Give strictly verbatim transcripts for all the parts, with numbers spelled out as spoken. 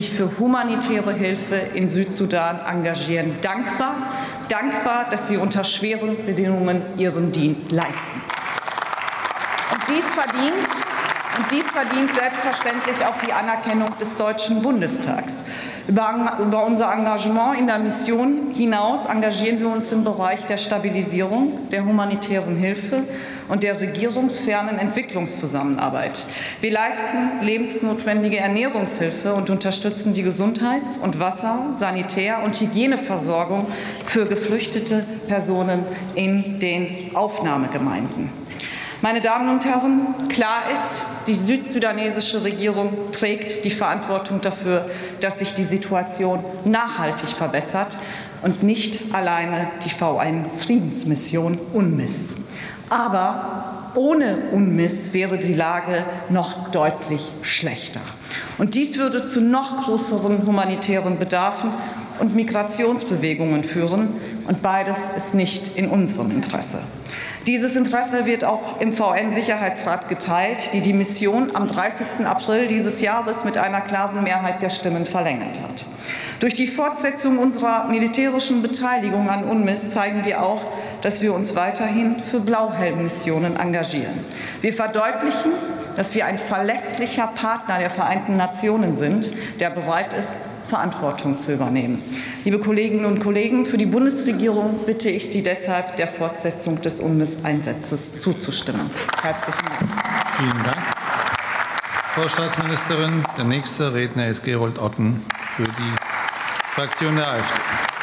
für humanitäre Hilfe in Südsudan engagieren, dankbar, dankbar, dass sie unter schweren Bedingungen ihren Dienst leisten. Und dies verdient, und dies verdient selbstverständlich auch die Anerkennung des Deutschen Bundestags. Über, über unser Engagement in der Mission hinaus engagieren wir uns im Bereich der Stabilisierung, der humanitären Hilfe und der regierungsfernen Entwicklungszusammenarbeit. Wir leisten lebensnotwendige Ernährungshilfe und unterstützen die Gesundheits- und Wasser-, Sanitär- und Hygieneversorgung für geflüchtete Personen in den Aufnahmegemeinden. Meine Damen und Herren, klar ist, die südsudanesische Regierung trägt die Verantwortung dafür, dass sich die Situation nachhaltig verbessert und nicht alleine die V N-Friedensmission UNMISS. Aber ohne UNMISS wäre die Lage noch deutlich schlechter. Und dies würde zu noch größeren humanitären Bedarfen und Migrationsbewegungen führen. Und beides ist nicht in unserem Interesse. Dieses Interesse wird auch im V N-Sicherheitsrat geteilt, die die Mission am dreißigsten April dieses Jahres mit einer klaren Mehrheit der Stimmen verlängert hat. Durch die Fortsetzung unserer militärischen Beteiligung an UNMISS zeigen wir auch, dass wir uns weiterhin für Blauhelm-Missionen engagieren. Wir verdeutlichen, dass wir ein verlässlicher Partner der Vereinten Nationen sind, der bereit ist, Verantwortung zu übernehmen. Liebe Kolleginnen und Kollegen, für die Bundesregierung bitte ich Sie deshalb, der Fortsetzung des UNMISS-Einsatzes zuzustimmen. Herzlichen Dank. Vielen Dank, Frau Staatsministerin. Der nächste Redner ist Gerold Otten für die Fraktion der AfD.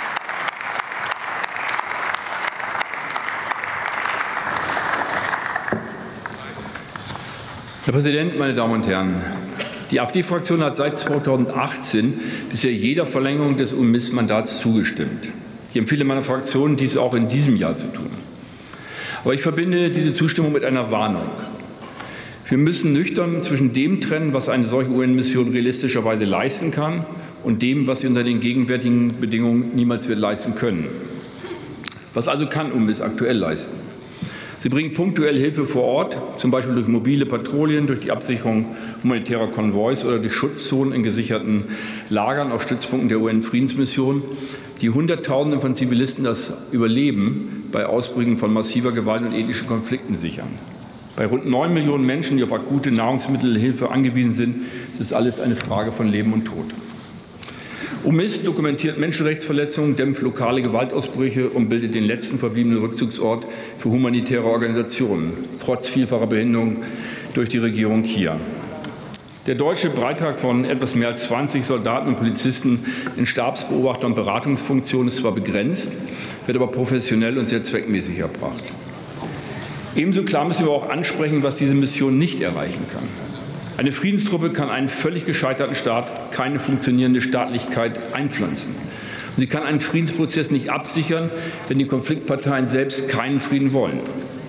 Herr Präsident, meine Damen und Herren! Die AfD-Fraktion hat seit zweitausendachtzehn bisher jeder Verlängerung des UNMISS-Mandats zugestimmt. Ich empfehle meiner Fraktion, dies auch in diesem Jahr zu tun. Aber ich verbinde diese Zustimmung mit einer Warnung. Wir müssen nüchtern zwischen dem trennen, was eine solche U N-Mission realistischerweise leisten kann, und dem, was sie unter den gegenwärtigen Bedingungen niemals wird leisten können. Was also kann UNMISS aktuell leisten? Sie bringen punktuell Hilfe vor Ort, zum Beispiel durch mobile Patrouillen, durch die Absicherung humanitärer Konvois oder durch Schutzzonen in gesicherten Lagern auf Stützpunkten der U N-Friedensmission, die Hunderttausende von Zivilisten das Überleben bei Ausbrüchen von massiver Gewalt und ethnischen Konflikten sichern. Bei rund neun Millionen Menschen, die auf akute Nahrungsmittelhilfe angewiesen sind, ist es alles eine Frage von Leben und Tod. UNMISS dokumentiert Menschenrechtsverletzungen, dämpft lokale Gewaltausbrüche und bildet den letzten verbliebenen Rückzugsort für humanitäre Organisationen, trotz vielfacher Behinderung durch die Regierung hier. Der deutsche Beitrag von etwas mehr als zwanzig Soldaten und Polizisten in Stabsbeobachter- und Beratungsfunktionen ist zwar begrenzt, wird aber professionell und sehr zweckmäßig erbracht. Ebenso klar müssen wir auch ansprechen, was diese Mission nicht erreichen kann. Eine Friedenstruppe kann einen völlig gescheiterten Staat keine funktionierende Staatlichkeit einpflanzen. Und sie kann einen Friedensprozess nicht absichern, wenn die Konfliktparteien selbst keinen Frieden wollen.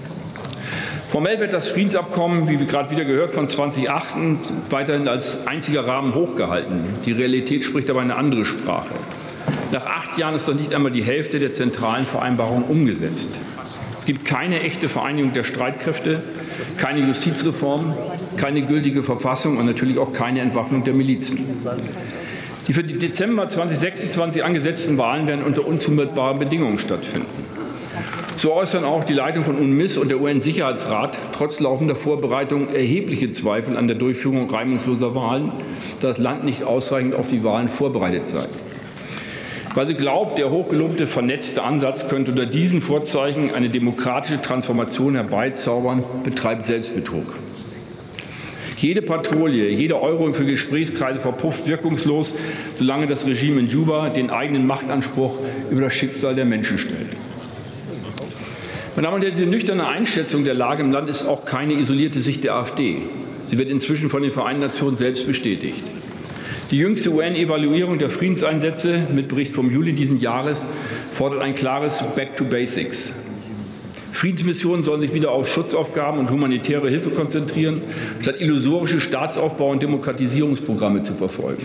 Formell wird das Friedensabkommen, wie wir gerade wieder gehört, von zweitausendachtzehn weiterhin als einziger Rahmen hochgehalten. Die Realität spricht aber eine andere Sprache. Nach acht Jahren ist noch nicht einmal die Hälfte der zentralen Vereinbarungen umgesetzt. Es gibt keine echte Vereinigung der Streitkräfte, keine Justizreform, keine gültige Verfassung und natürlich auch keine Entwaffnung der Milizen. Die für Dezember zweitausendsechsundzwanzig angesetzten Wahlen werden unter unzumutbaren Bedingungen stattfinden. So äußern auch die Leitung von UNMISS und der U N-Sicherheitsrat trotz laufender Vorbereitungen erhebliche Zweifel an der Durchführung reibungsloser Wahlen, da das Land nicht ausreichend auf die Wahlen vorbereitet sei. Weil sie glaubt, der hochgelobte vernetzte Ansatz könnte unter diesen Vorzeichen eine demokratische Transformation herbeizaubern, betreibt Selbstbetrug. Jede Patrouille, jeder Euro für Gesprächskreise verpufft wirkungslos, solange das Regime in Juba den eigenen Machtanspruch über das Schicksal der Menschen stellt. Meine Damen und Herren, diese nüchterne Einschätzung der Lage im Land ist auch keine isolierte Sicht der AfD. Sie wird inzwischen von den Vereinten Nationen selbst bestätigt. Die jüngste U N-Evaluierung der Friedenseinsätze mit Bericht vom Juli diesen Jahres fordert ein klares Back to Basics. Friedensmissionen sollen sich wieder auf Schutzaufgaben und humanitäre Hilfe konzentrieren, statt illusorische Staatsaufbau- und Demokratisierungsprogramme zu verfolgen.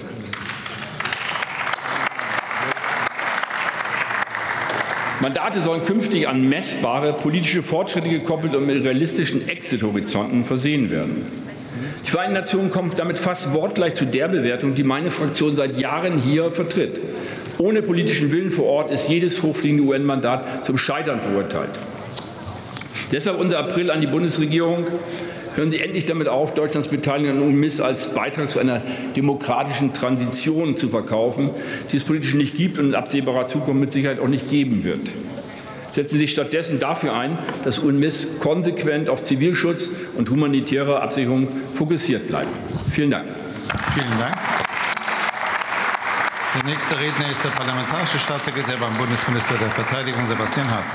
Mandate sollen künftig an messbare politische Fortschritte gekoppelt und mit realistischen Exit-Horizonten versehen werden. Ich Vereinten Nationen kommt damit fast wortgleich zu der Bewertung, die meine Fraktion seit Jahren hier vertritt. Ohne politischen Willen vor Ort ist jedes hochfliegende U N-Mandat zum Scheitern verurteilt. Deshalb unser Appell an die Bundesregierung: Hören Sie endlich damit auf, Deutschlands Beteiligung an UNMISS als Beitrag zu einer demokratischen Transition zu verkaufen, die es politisch nicht gibt und in absehbarer Zukunft mit Sicherheit auch nicht geben wird. Setzen Sie sich stattdessen dafür ein, dass UNMISS konsequent auf Zivilschutz und humanitäre Absicherung fokussiert bleibt. Vielen Dank. Vielen Dank. Der nächste Redner ist der parlamentarische Staatssekretär beim Bundesminister der Verteidigung, Sebastian Haag.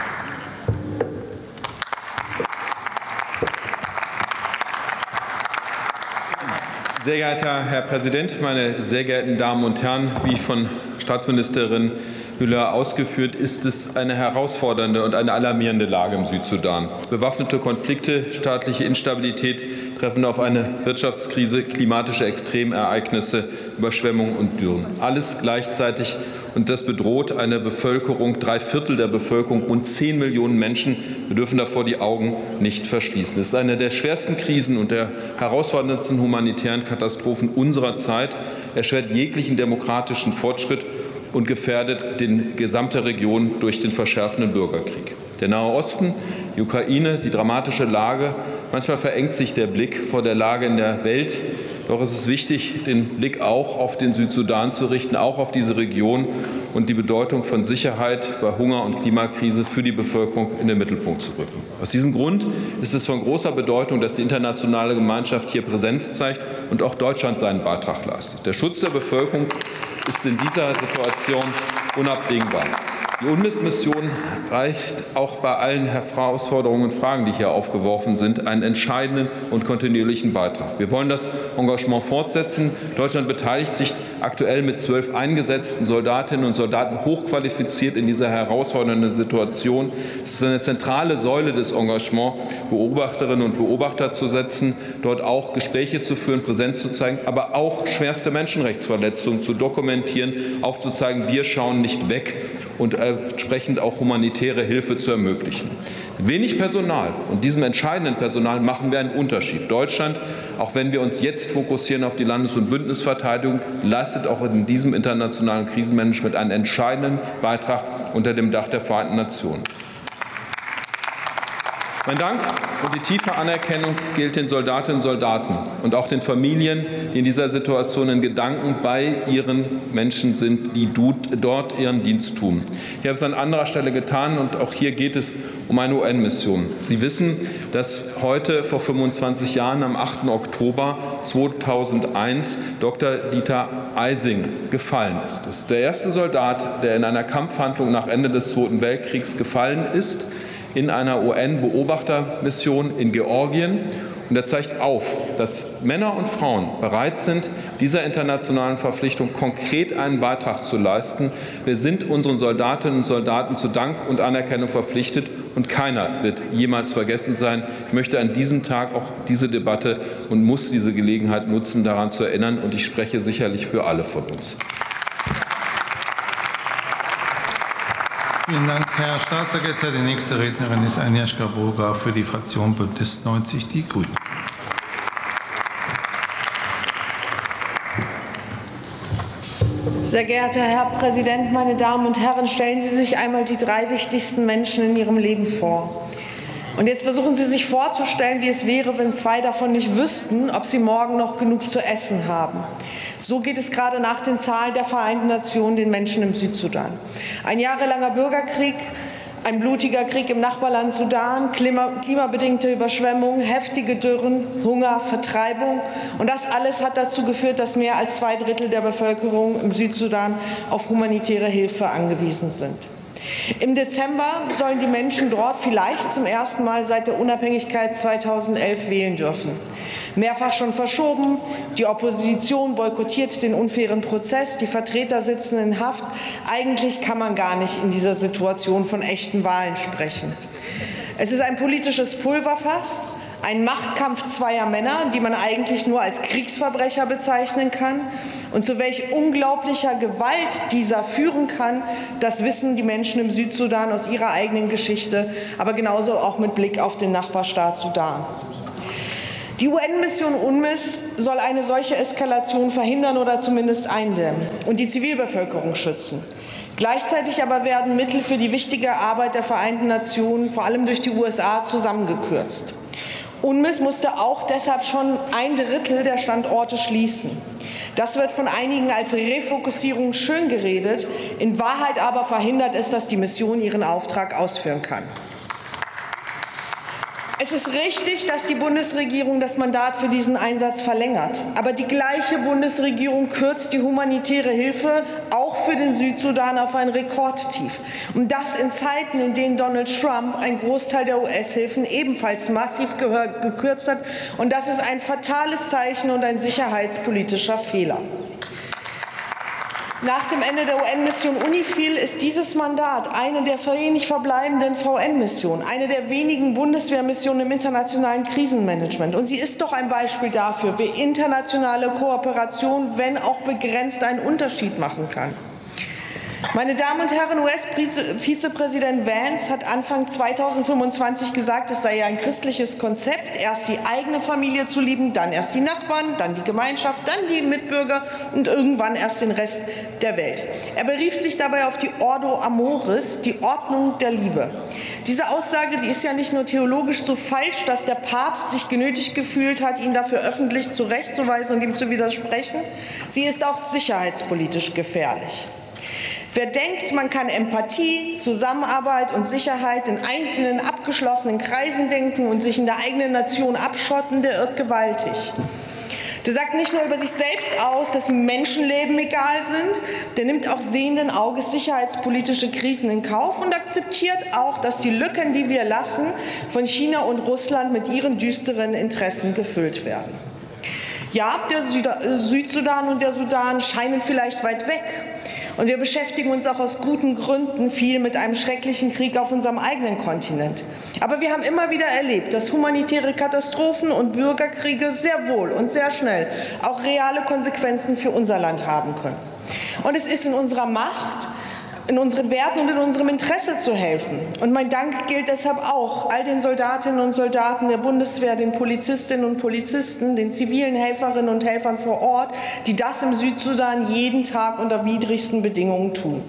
Sehr geehrter Herr Präsident, meine sehr geehrten Damen und Herren! Wie von Staatsministerin Müller ausgeführt, ist es eine herausfordernde und eine alarmierende Lage im Südsudan. Bewaffnete Konflikte, staatliche Instabilität treffen auf eine Wirtschaftskrise, klimatische Extremereignisse, Überschwemmungen und Dürren. Alles gleichzeitig, und das bedroht eine Bevölkerung, drei Viertel der Bevölkerung, rund zehn Millionen Menschen. Wir dürfen davor die Augen nicht verschließen. Es ist eine der schwersten Krisen und der herausforderndsten humanitären Katastrophen unserer Zeit, erschwert jeglichen demokratischen Fortschritt und gefährdet die gesamte Region durch den verschärfenden Bürgerkrieg. Der Nahe Osten, die Ukraine, die dramatische Lage. Manchmal verengt sich der Blick vor der Lage in der Welt. Doch es ist wichtig, den Blick auch auf den Südsudan zu richten, auch auf diese Region und die Bedeutung von Sicherheit bei Hunger und Klimakrise für die Bevölkerung in den Mittelpunkt zu rücken. Aus diesem Grund ist es von großer Bedeutung, dass die internationale Gemeinschaft hier Präsenz zeigt und auch Deutschland seinen Beitrag leistet. Der Schutz der Bevölkerung ist in dieser Situation unabdingbar. Die UNMISS-Mission reicht auch bei allen Herausforderungen und Fragen, die hier aufgeworfen sind, einen entscheidenden und kontinuierlichen Beitrag. Wir wollen das Engagement fortsetzen. Deutschland beteiligt sich aktuell mit zwölf eingesetzten Soldatinnen und Soldaten hochqualifiziert in dieser herausfordernden Situation. Es ist eine zentrale Säule des Engagements, Beobachterinnen und Beobachter zu setzen, dort auch Gespräche zu führen, Präsenz zu zeigen, aber auch schwerste Menschenrechtsverletzungen zu dokumentieren, aufzuzeigen, wir schauen nicht weg, und entsprechend auch humanitäre Hilfe zu ermöglichen. Wenig Personal und diesem entscheidenden Personal machen wir einen Unterschied. Deutschland, auch wenn wir uns jetzt fokussieren auf die Landes- und Bündnisverteidigung, leistet auch in diesem internationalen Krisenmanagement einen entscheidenden Beitrag unter dem Dach der Vereinten Nationen. Mein Dank und die tiefe Anerkennung gilt den Soldatinnen und Soldaten und auch den Familien, die in dieser Situation in Gedanken bei ihren Menschen sind, die dort ihren Dienst tun. Ich habe es an anderer Stelle getan, und auch hier geht es um eine U N-Mission. Sie wissen, dass heute vor fünfundzwanzig Jahren, am achten Oktober zweitausendeins, Doktor Dieter Eising gefallen ist. Das ist der erste Soldat, der in einer Kampfhandlung nach Ende des Zweiten Weltkriegs gefallen ist, in einer U N-Beobachtermission in Georgien. Und er zeigt auf, dass Männer und Frauen bereit sind, dieser internationalen Verpflichtung konkret einen Beitrag zu leisten. Wir sind unseren Soldatinnen und Soldaten zu Dank und Anerkennung verpflichtet, und keiner wird jemals vergessen sein. Ich möchte an diesem Tag auch diese Debatte und muss diese Gelegenheit nutzen, daran zu erinnern, und ich spreche sicherlich für alle von uns. Vielen Dank, Herr Staatssekretär. Die nächste Rednerin ist Agnieszka Boger für die Fraktion Bündnis neunzig Die Grünen. Sehr geehrter Herr Präsident, meine Damen und Herren! Stellen Sie sich einmal die drei wichtigsten Menschen in Ihrem Leben vor. Und jetzt versuchen Sie sich vorzustellen, wie es wäre, wenn zwei davon nicht wüssten, ob sie morgen noch genug zu essen haben. So geht es gerade nach den Zahlen der Vereinten Nationen den Menschen im Südsudan. Ein jahrelanger Bürgerkrieg, ein blutiger Krieg im Nachbarland Sudan, klima klimabedingte Überschwemmungen, heftige Dürren, Hunger, Vertreibung. Und das alles hat dazu geführt, dass mehr als zwei Drittel der Bevölkerung im Südsudan auf humanitäre Hilfe angewiesen sind. Im Dezember sollen die Menschen dort vielleicht zum ersten Mal seit der Unabhängigkeit zweitausendelf wählen dürfen. Mehrfach schon verschoben, die Opposition boykottiert den unfairen Prozess, die Vertreter sitzen in Haft. Eigentlich kann man gar nicht in dieser Situation von echten Wahlen sprechen. Es ist ein politisches Pulverfass, ein Machtkampf zweier Männer, die man eigentlich nur als Kriegsverbrecher bezeichnen kann. Und zu welch unglaublicher Gewalt dieser führen kann, das wissen die Menschen im Südsudan aus ihrer eigenen Geschichte, aber genauso auch mit Blick auf den Nachbarstaat Sudan. Die U N-Mission UNMISS soll eine solche Eskalation verhindern oder zumindest eindämmen und die Zivilbevölkerung schützen. Gleichzeitig aber werden Mittel für die wichtige Arbeit der Vereinten Nationen, vor allem durch die U S A, zusammengekürzt. UNMISS musste auch deshalb schon ein Drittel der Standorte schließen. Das wird von einigen als Refokussierung schön geredet. In Wahrheit aber verhindert es, dass die Mission ihren Auftrag ausführen kann. Es ist richtig, dass die Bundesregierung das Mandat für diesen Einsatz verlängert. Aber die gleiche Bundesregierung kürzt die humanitäre Hilfe auch für den Südsudan auf ein Rekordtief. Und das in Zeiten, in denen Donald Trump einen Großteil der U S-Hilfen ebenfalls massiv gekürzt hat. Und das ist ein fatales Zeichen und ein sicherheitspolitischer Fehler. Nach dem Ende der U N-Mission UNIFIL ist dieses Mandat eine der wenig verbleibenden V N-Missionen, eine der wenigen Bundeswehrmissionen im internationalen Krisenmanagement. Und sie ist doch ein Beispiel dafür, wie internationale Kooperation, wenn auch begrenzt, einen Unterschied machen kann. Meine Damen und Herren, U S-Vizepräsident Vance hat Anfang zweitausendfünfundzwanzig gesagt, es sei ja ein christliches Konzept, erst die eigene Familie zu lieben, dann erst die Nachbarn, dann die Gemeinschaft, dann die Mitbürger und irgendwann erst den Rest der Welt. Er berief sich dabei auf die Ordo Amoris, die Ordnung der Liebe. Diese Aussage, die ist ja nicht nur theologisch so falsch, dass der Papst sich genötigt gefühlt hat, ihn dafür öffentlich zurechtzuweisen und ihm zu widersprechen. Sie ist auch sicherheitspolitisch gefährlich. Wer denkt, man kann Empathie, Zusammenarbeit und Sicherheit in einzelnen abgeschlossenen Kreisen denken und sich in der eigenen Nation abschotten, der irrt gewaltig. Der sagt nicht nur über sich selbst aus, dass ihm Menschenleben egal sind, der nimmt auch sehenden Auges sicherheitspolitische Krisen in Kauf und akzeptiert auch, dass die Lücken, die wir lassen, von China und Russland mit ihren düsteren Interessen gefüllt werden. Ja, der Südsudan und der Sudan scheinen vielleicht weit weg. Und wir beschäftigen uns auch aus guten Gründen viel mit einem schrecklichen Krieg auf unserem eigenen Kontinent. Aber wir haben immer wieder erlebt, dass humanitäre Katastrophen und Bürgerkriege sehr wohl und sehr schnell auch reale Konsequenzen für unser Land haben können. Und es ist in unserer Macht, in unseren Werten und in unserem Interesse zu helfen. Und mein Dank gilt deshalb auch all den Soldatinnen und Soldaten der Bundeswehr, den Polizistinnen und Polizisten, den zivilen Helferinnen und Helfern vor Ort, die das im Südsudan jeden Tag unter widrigsten Bedingungen tun.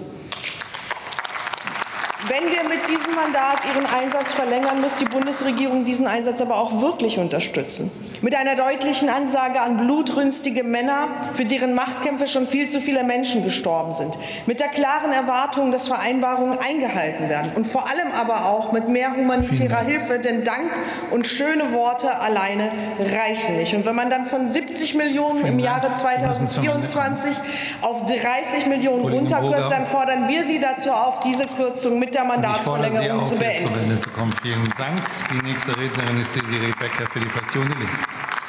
Wenn wir mit diesem Mandat ihren Einsatz verlängern, muss die Bundesregierung diesen Einsatz aber auch wirklich unterstützen. Mit einer deutlichen Ansage an blutrünstige Männer, für deren Machtkämpfe schon viel zu viele Menschen gestorben sind. Mit der klaren Erwartung, dass Vereinbarungen eingehalten werden. Und vor allem aber auch mit mehr humanitärer Hilfe, denn Dank und schöne Worte alleine reichen nicht. Und wenn man dann von siebzig Millionen im Jahre zweitausendvierundzwanzig auf dreißig Millionen runterkürzt, dann fordern wir Sie dazu auf, diese Kürzung mit der Mandatsverlängerung zu beenden. Zu Ende zu kommen. Vielen Dank. Die nächste Rednerin ist Desiree Becker für die Fraktion Die Linke.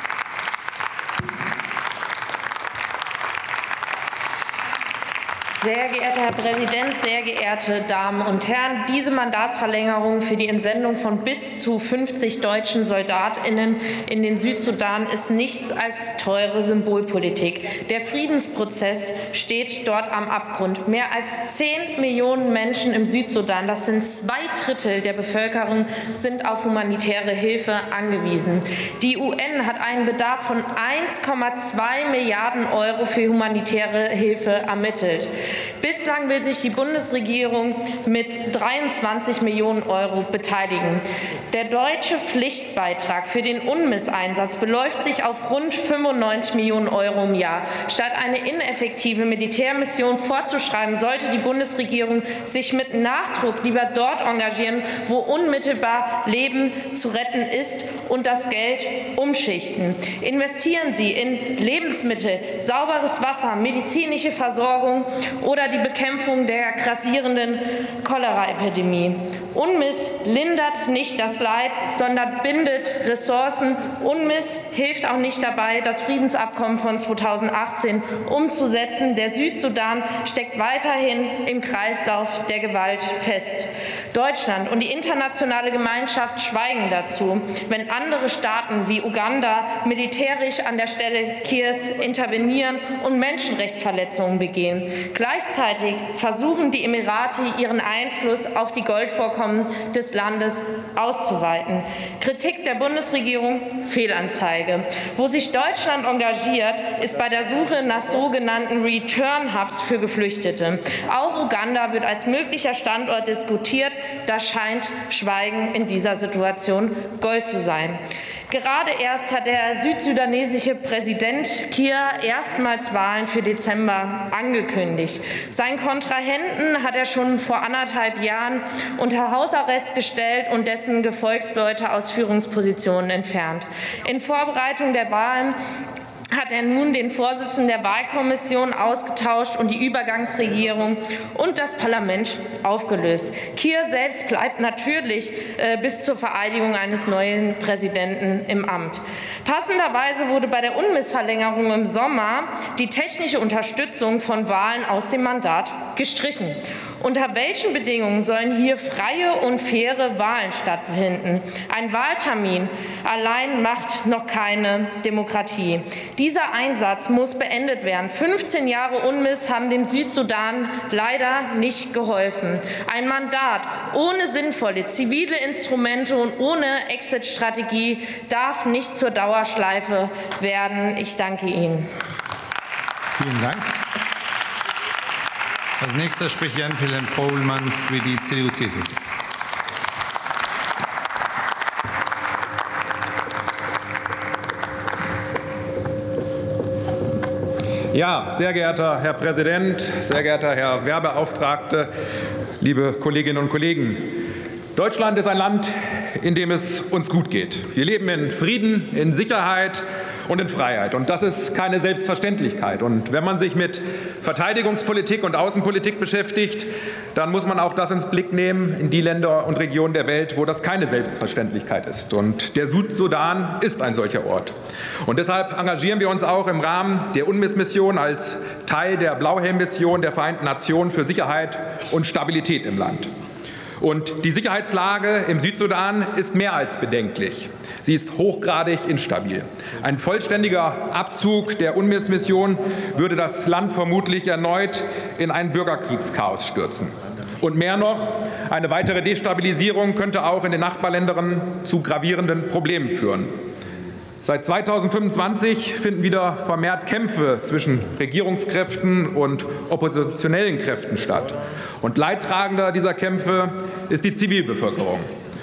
Sehr geehrter Herr Präsident, sehr geehrte Damen und Herren! Diese Mandatsverlängerung für die Entsendung von bis zu fünfzig deutschen SoldatInnen in den Südsudan ist nichts als teure Symbolpolitik. Der Friedensprozess steht dort am Abgrund. Mehr als zehn Millionen Menschen im Südsudan, das sind zwei Drittel der Bevölkerung, sind auf humanitäre Hilfe angewiesen. Die U N hat einen Bedarf von eins Komma zwei Milliarden Euro für humanitäre Hilfe ermittelt. Bislang will sich die Bundesregierung mit dreiundzwanzig Millionen Euro beteiligen. Der deutsche Pflichtbeitrag für den UNMISS-Einsatz beläuft sich auf rund fünfundneunzig Millionen Euro im Jahr. Statt eine ineffektive Militärmission vorzuschreiben, sollte die Bundesregierung sich mit Nachdruck lieber dort engagieren, wo unmittelbar Leben zu retten ist, und das Geld umschichten. Investieren Sie in Lebensmittel, sauberes Wasser, medizinische Versorgung oder die Bekämpfung der grassierenden Cholera-Epidemie. UNMISS lindert nicht das Leid, sondern bindet Ressourcen. UNMISS hilft auch nicht dabei, das Friedensabkommen von zweitausendachtzehn umzusetzen. Der Südsudan steckt weiterhin im Kreislauf der Gewalt fest. Deutschland und die internationale Gemeinschaft schweigen dazu, wenn andere Staaten wie Uganda militärisch an der Stelle Kirs intervenieren und Menschenrechtsverletzungen begehen. Gleichzeitig versuchen die Emirati, ihren Einfluss auf die Goldvorkommen des Landes auszuweiten. Kritik der Bundesregierung: Fehlanzeige. Wo sich Deutschland engagiert, ist bei der Suche nach sogenannten Return-Hubs für Geflüchtete. Auch Uganda wird als möglicher Standort diskutiert. Da scheint Schweigen in dieser Situation Gold zu sein. Gerade erst hat der südsudanesische Präsident Kiir erstmals Wahlen für Dezember angekündigt. Seinen Kontrahenten hat er schon vor anderthalb Jahren unter Hausarrest gestellt und dessen Gefolgsleute aus Führungspositionen entfernt. In Vorbereitung der Wahlen hat er nun den Vorsitzenden der Wahlkommission ausgetauscht und die Übergangsregierung und das Parlament aufgelöst. Kiir selbst bleibt natürlich äh, bis zur Vereidigung eines neuen Präsidenten im Amt. Passenderweise wurde bei der UNMISS-Verlängerung im Sommer die technische Unterstützung von Wahlen aus dem Mandat gestrichen. Unter welchen Bedingungen sollen hier freie und faire Wahlen stattfinden? Ein Wahltermin allein macht noch keine Demokratie. Dieser Einsatz muss beendet werden. fünfzehn Jahre UNMISS haben dem Südsudan leider nicht geholfen. Ein Mandat ohne sinnvolle zivile Instrumente und ohne Exit-Strategie darf nicht zur Dauerschleife werden. Ich danke Ihnen. Vielen Dank. Als nächster spricht Jan-Wilhelm Pohlmann für die C D U C S U. Ja, sehr geehrter Herr Präsident, sehr geehrter Herr Wehrbeauftragter, liebe Kolleginnen und Kollegen! Deutschland ist ein Land, in dem es uns gut geht. Wir leben in Frieden, in Sicherheit und in Freiheit. Und das ist keine Selbstverständlichkeit. Und wenn man sich mit Verteidigungspolitik und Außenpolitik beschäftigt, dann muss man auch das ins Blick nehmen in die Länder und Regionen der Welt, wo das keine Selbstverständlichkeit ist. Und der Südsudan ist ein solcher Ort. Und deshalb engagieren wir uns auch im Rahmen der UNMISS-Mission als Teil der Blauhelm-Mission der Vereinten Nationen für Sicherheit und Stabilität im Land. Und die Sicherheitslage im Südsudan ist mehr als bedenklich. Sie ist hochgradig instabil. Ein vollständiger Abzug der UNMISS-Mission würde das Land vermutlich erneut in ein Bürgerkriegschaos stürzen. Und mehr noch, eine weitere Destabilisierung könnte auch in den Nachbarländern zu gravierenden Problemen führen. Seit zweitausendfünfundzwanzig finden wieder vermehrt Kämpfe zwischen Regierungskräften und oppositionellen Kräften statt. Und Leidtragender dieser Kämpfe ist die Zivilbevölkerung.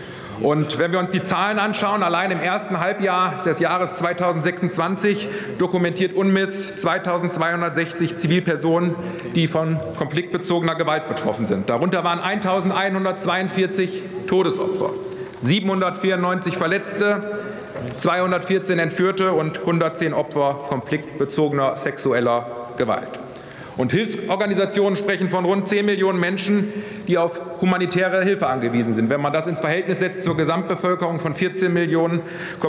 Und wenn wir uns die Zahlen anschauen, allein im ersten Halbjahr des Jahres zweitausendsechsundzwanzig dokumentiert UNMISS zweitausendzweihundertsechzig Zivilpersonen, die von konfliktbezogener Gewalt betroffen sind. Darunter waren eintausendeinhundertzweiundvierzig Todesopfer, siebenhundertvierundneunzig Verletzte, zweihundertvierzehn Entführte und hundertzehn Opfer konfliktbezogener sexueller Gewalt. Und Hilfsorganisationen sprechen von rund zehn Millionen Menschen, die auf humanitäre Hilfe angewiesen sind. Wenn man das ins Verhältnis setzt zur Gesamtbevölkerung von vierzehn Millionen,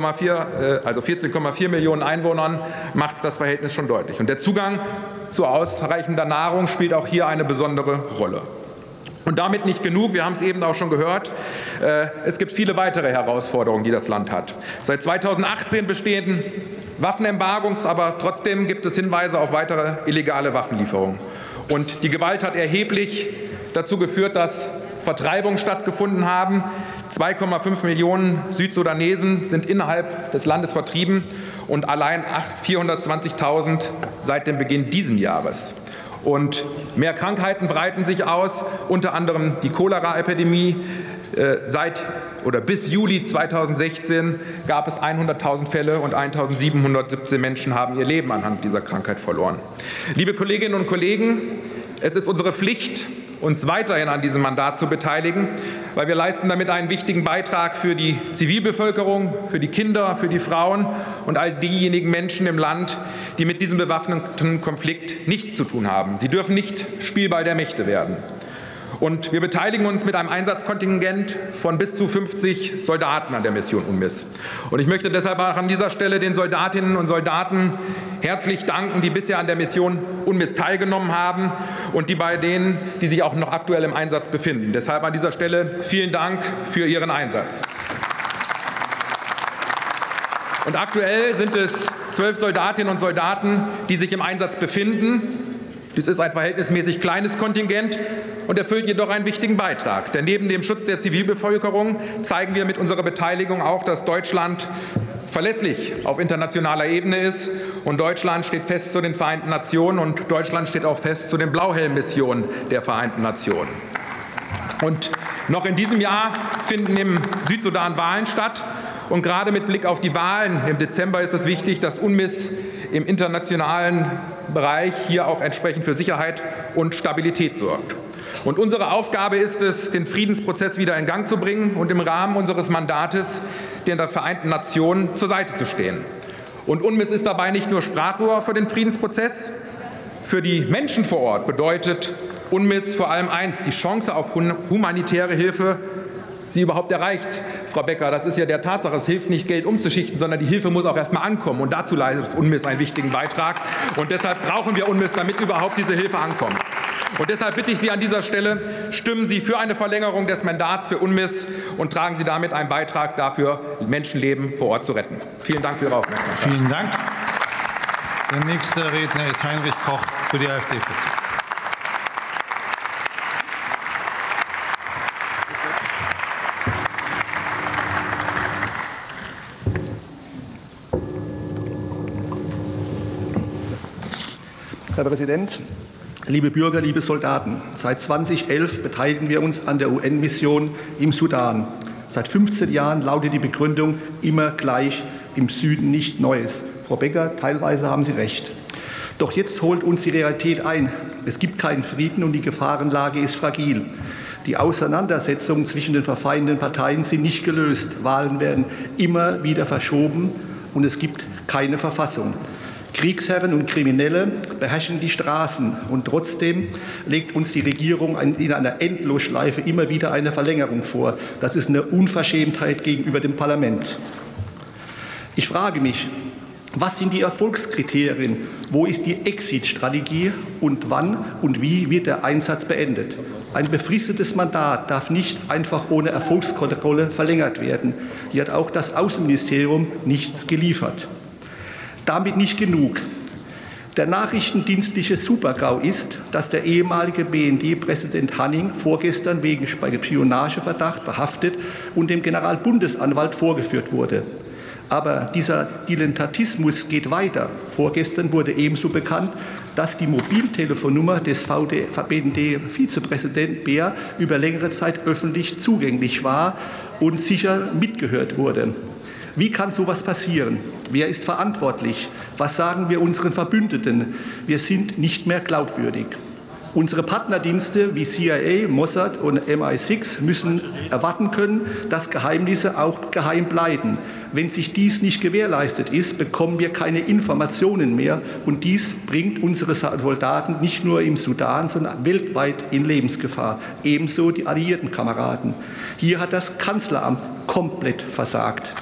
also vierzehn Komma vier Millionen Einwohnern, macht es das Verhältnis schon deutlich. Und der Zugang zu ausreichender Nahrung spielt auch hier eine besondere Rolle. Und damit nicht genug, wir haben es eben auch schon gehört, äh, es gibt viele weitere Herausforderungen, die das Land hat. Seit zweitausendachtzehn bestehen Waffenembargos, aber trotzdem gibt es Hinweise auf weitere illegale Waffenlieferungen. Und die Gewalt hat erheblich dazu geführt, dass Vertreibungen stattgefunden haben. zwei Komma fünf Millionen Südsudanesen sind innerhalb des Landes vertrieben und allein vierhundertzwanzigtausend seit dem Beginn dieses Jahres. Und mehr Krankheiten breiten sich aus, unter anderem die Cholera-Epidemie. Seit oder bis Juli zweitausendsechzehn gab es hunderttausend Fälle und eintausendsiebenhundertsiebzehn Menschen haben ihr Leben anhand dieser Krankheit verloren. Liebe Kolleginnen und Kollegen, es ist unsere Pflicht, uns weiterhin an diesem Mandat zu beteiligen, weil wir leisten damit einen wichtigen Beitrag für die Zivilbevölkerung, für die Kinder, für die Frauen und all diejenigen Menschen im Land, die mit diesem bewaffneten Konflikt nichts zu tun haben. Sie dürfen nicht Spielball der Mächte werden. Und wir beteiligen uns mit einem Einsatzkontingent von bis zu fünfzig Soldaten an der Mission UNMISS. Und ich möchte deshalb auch an dieser Stelle den Soldatinnen und Soldaten herzlich danken, die bisher an der Mission UNMISS teilgenommen haben und die bei denen, die sich auch noch aktuell im Einsatz befinden. Deshalb an dieser Stelle vielen Dank für Ihren Einsatz. Und aktuell sind es zwölf Soldatinnen und Soldaten, die sich im Einsatz befinden. Dies ist ein verhältnismäßig kleines Kontingent und erfüllt jedoch einen wichtigen Beitrag. Denn neben dem Schutz der Zivilbevölkerung zeigen wir mit unserer Beteiligung auch, dass Deutschland verlässlich auf internationaler Ebene ist. Und Deutschland steht fest zu den Vereinten Nationen und Deutschland steht auch fest zu den Blauhelm-Missionen der Vereinten Nationen. Und noch in diesem Jahr finden im Südsudan Wahlen statt. Und gerade mit Blick auf die Wahlen im Dezember ist es wichtig, dass UNMISS im internationalen Bereich hier auch entsprechend für Sicherheit und Stabilität sorgt. Und unsere Aufgabe ist es, den Friedensprozess wieder in Gang zu bringen und im Rahmen unseres Mandates den der Vereinten Nationen zur Seite zu stehen. Und UNMISS ist dabei nicht nur Sprachrohr für den Friedensprozess. Für die Menschen vor Ort bedeutet UNMISS vor allem eins: die Chance auf humanitäre Hilfe, sie überhaupt erreicht. Frau Becker, das ist ja der Tatsache, es hilft nicht, Geld umzuschichten, sondern die Hilfe muss auch erst mal ankommen. Und dazu leistet UNMISS einen wichtigen Beitrag. Und deshalb brauchen wir UNMISS, damit überhaupt diese Hilfe ankommt. Und deshalb bitte ich Sie an dieser Stelle, stimmen Sie für eine Verlängerung des Mandats für UNMISS und tragen Sie damit einen Beitrag dafür, Menschenleben vor Ort zu retten. Vielen Dank für Ihre Aufmerksamkeit. Vielen Dank. Der nächste Redner ist Heinrich Koch für die AfD-Fraktion. Herr Präsident, liebe Bürger, liebe Soldaten! Seit zweitausendelf beteiligen wir uns an der U N-Mission im Sudan. Seit fünfzehn Jahren lautet die Begründung immer gleich: im Süden nichts Neues. Frau Becker, teilweise haben Sie recht. Doch jetzt holt uns die Realität ein. Es gibt keinen Frieden und die Gefahrenlage ist fragil. Die Auseinandersetzungen zwischen den verfeindeten Parteien sind nicht gelöst. Wahlen werden immer wieder verschoben und es gibt keine Verfassung. Kriegsherren und Kriminelle beherrschen die Straßen, und trotzdem legt uns die Regierung in einer Endlosschleife immer wieder eine Verlängerung vor. Das ist eine Unverschämtheit gegenüber dem Parlament. Ich frage mich, was sind die Erfolgskriterien? Wo ist die Exit-Strategie und wann und wie wird der Einsatz beendet? Ein befristetes Mandat darf nicht einfach ohne Erfolgskontrolle verlängert werden. Hier hat auch das Außenministerium nichts geliefert. Damit nicht genug. Der nachrichtendienstliche Super-GAU ist, dass der ehemalige B N D-Präsident Hanning vorgestern wegen Spionageverdacht verhaftet und dem Generalbundesanwalt vorgeführt wurde. Aber dieser Dilettantismus geht weiter. Vorgestern wurde ebenso bekannt, dass die Mobiltelefonnummer des B N D-Vizepräsidenten Beer über längere Zeit öffentlich zugänglich war und sicher mitgehört wurde. Wie kann so etwas passieren? Wer ist verantwortlich? Was sagen wir unseren Verbündeten? Wir sind nicht mehr glaubwürdig. Unsere Partnerdienste wie C I A, Mossad und M I sechs müssen erwarten können, dass Geheimnisse auch geheim bleiben. Wenn sich dies nicht gewährleistet ist, bekommen wir keine Informationen mehr. Und dies bringt unsere Soldaten nicht nur im Sudan, sondern weltweit in Lebensgefahr. Ebenso die alliierten Kameraden. Hier hat das Kanzleramt komplett versagt.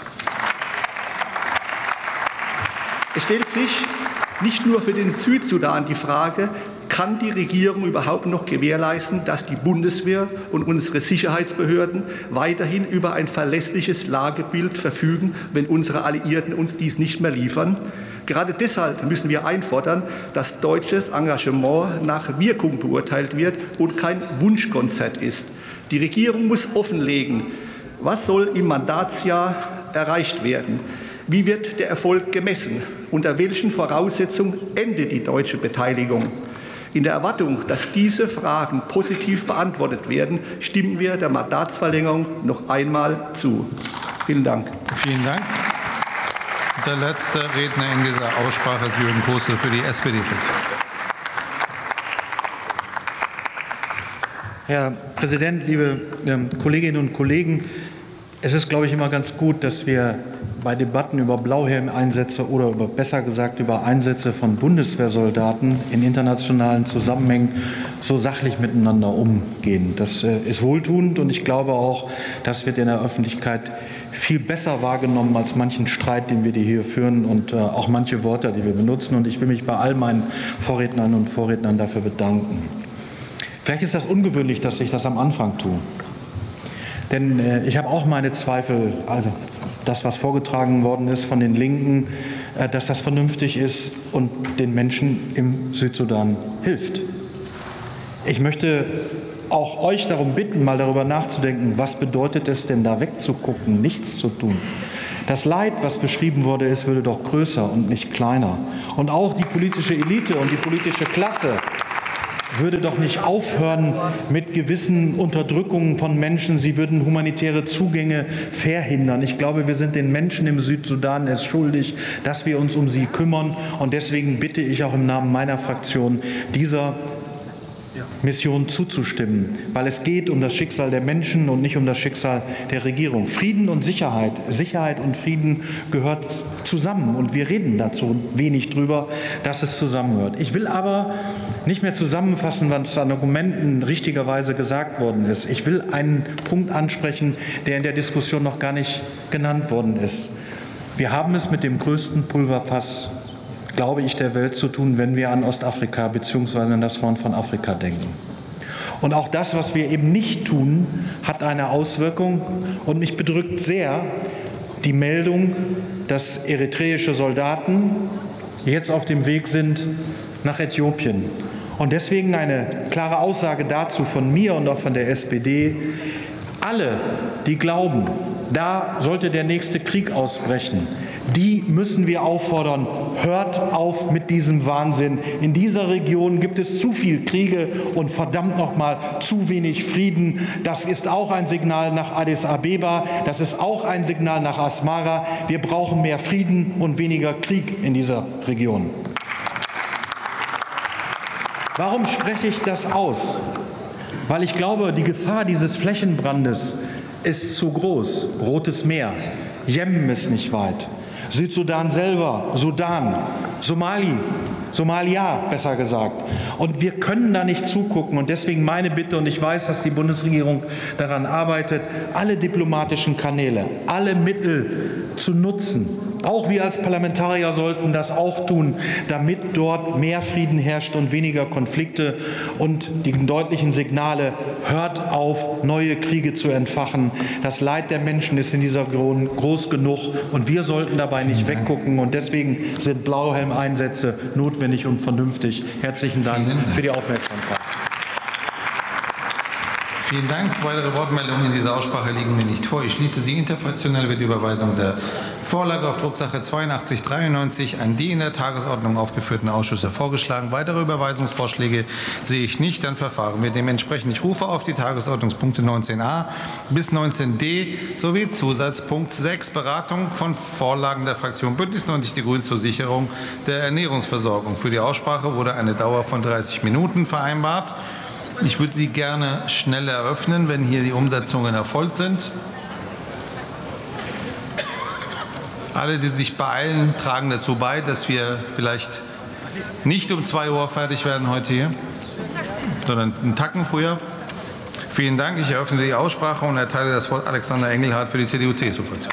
Es stellt sich nicht nur für den Südsudan die Frage, kann die Regierung überhaupt noch gewährleisten, dass die Bundeswehr und unsere Sicherheitsbehörden weiterhin über ein verlässliches Lagebild verfügen, wenn unsere Alliierten uns dies nicht mehr liefern? Gerade deshalb müssen wir einfordern, dass deutsches Engagement nach Wirkung beurteilt wird und kein Wunschkonzert ist. Die Regierung muss offenlegen, was soll im Mandatsjahr erreicht werden. Wie wird der Erfolg gemessen? Unter welchen Voraussetzungen endet die deutsche Beteiligung? In der Erwartung, dass diese Fragen positiv beantwortet werden, stimmen wir der Mandatsverlängerung noch einmal zu. Vielen Dank. Vielen Dank. Der letzte Redner in dieser Aussprache ist Jürgen Kosel für die S P D-Fraktion. Herr Präsident, liebe ähm, Kolleginnen und Kollegen! Es ist, glaube ich, immer ganz gut, dass wir bei Debatten über Blauhelmeinsätze oder über, besser gesagt über Einsätze von Bundeswehrsoldaten in internationalen Zusammenhängen so sachlich miteinander umgehen. Das äh, ist wohltuend, und ich glaube auch, das wird in der Öffentlichkeit viel besser wahrgenommen als manchen Streit, den wir hier führen, und äh, auch manche Worte, die wir benutzen. Und ich will mich bei all meinen Vorrednern und Vorrednern dafür bedanken. Vielleicht ist das ungewöhnlich, dass ich das am Anfang tue. Denn äh, ich habe auch meine Zweifel, also das, was vorgetragen worden ist von den Linken, dass das vernünftig ist und den Menschen im Südsudan hilft. Ich möchte auch euch darum bitten, mal darüber nachzudenken, was bedeutet es denn, da wegzugucken, nichts zu tun. Das Leid, was beschrieben wurde, ist, würde doch größer und nicht kleiner. Und auch die politische Elite und die politische Klasse würde doch nicht aufhören mit gewissen Unterdrückungen von Menschen. Sie würden humanitäre Zugänge verhindern. Ich glaube, wir sind den Menschen im Südsudan es schuldig, dass wir uns um sie kümmern. Und deswegen bitte ich auch im Namen meiner Fraktion, dieser Mission zuzustimmen, weil es geht um das Schicksal der Menschen und nicht um das Schicksal der Regierung. Frieden und Sicherheit, Sicherheit und Frieden gehört zusammen und wir reden dazu wenig drüber, dass es zusammengehört. Ich will aber nicht mehr zusammenfassen, was an Argumenten richtigerweise gesagt worden ist. Ich will einen Punkt ansprechen, der in der Diskussion noch gar nicht genannt worden ist. Wir haben es mit dem größten Pulverfass, glaube ich, der Welt zu tun, wenn wir an Ostafrika bzw. an das Horn von Afrika denken. Und auch das, was wir eben nicht tun, hat eine Auswirkung. Und mich bedrückt sehr die Meldung, dass eritreische Soldaten jetzt auf dem Weg sind nach Äthiopien. Und deswegen eine klare Aussage dazu von mir und auch von der S P D. Alle, die glauben, da sollte der nächste Krieg ausbrechen, die müssen wir auffordern, hört auf mit diesem Wahnsinn. In dieser Region gibt es zu viel Kriege und verdammt nochmal zu wenig Frieden. Das ist auch ein Signal nach Addis Abeba, das ist auch ein Signal nach Asmara. Wir brauchen mehr Frieden und weniger Krieg in dieser Region. Warum spreche ich das aus? Weil ich glaube, die Gefahr dieses Flächenbrandes ist zu groß. Rotes Meer, Jemen ist nicht weit. Südsudan selber, Sudan, Somali, Somalia besser gesagt. Und wir können da nicht zugucken. Und deswegen meine Bitte, und ich weiß, dass die Bundesregierung daran arbeitet, alle diplomatischen Kanäle, alle Mittel zu nutzen. Auch wir als Parlamentarier sollten das auch tun, damit dort mehr Frieden herrscht und weniger Konflikte und die deutlichen Signale, hört auf, neue Kriege zu entfachen. Das Leid der Menschen ist in dieser Region groß genug und wir sollten dabei nicht weggucken. Und deswegen sind Blauhelmeinsätze notwendig und vernünftig. Herzlichen Dank für die Aufmerksamkeit. Vielen Dank. Weitere Wortmeldungen in dieser Aussprache liegen mir nicht vor. Ich schließe sie. Interfraktionell wird die Überweisung der Vorlage auf Drucksache zweiundachtzig dreiundneunzig an die in der Tagesordnung aufgeführten Ausschüsse vorgeschlagen. Weitere Überweisungsvorschläge sehe ich nicht. Dann verfahren wir dementsprechend. Ich rufe auf die Tagesordnungspunkte neunzehn a bis neunzehn d sowie Zusatzpunkt sechs, Beratung von Vorlagen der Fraktion Bündnis neunzig Die Grünen zur Sicherung der Ernährungsversorgung. Für die Aussprache wurde eine Dauer von dreißig Minuten vereinbart. Ich würde sie gerne schnell eröffnen, wenn hier die Umsetzungen erfolgt sind. Alle, die sich beeilen, tragen dazu bei, dass wir vielleicht nicht um zwei Uhr fertig werden heute hier, sondern einen Tacken früher. Vielen Dank. Ich eröffne die Aussprache und erteile das Wort Alexander Engelhardt für die C D U-C S U-Fraktion.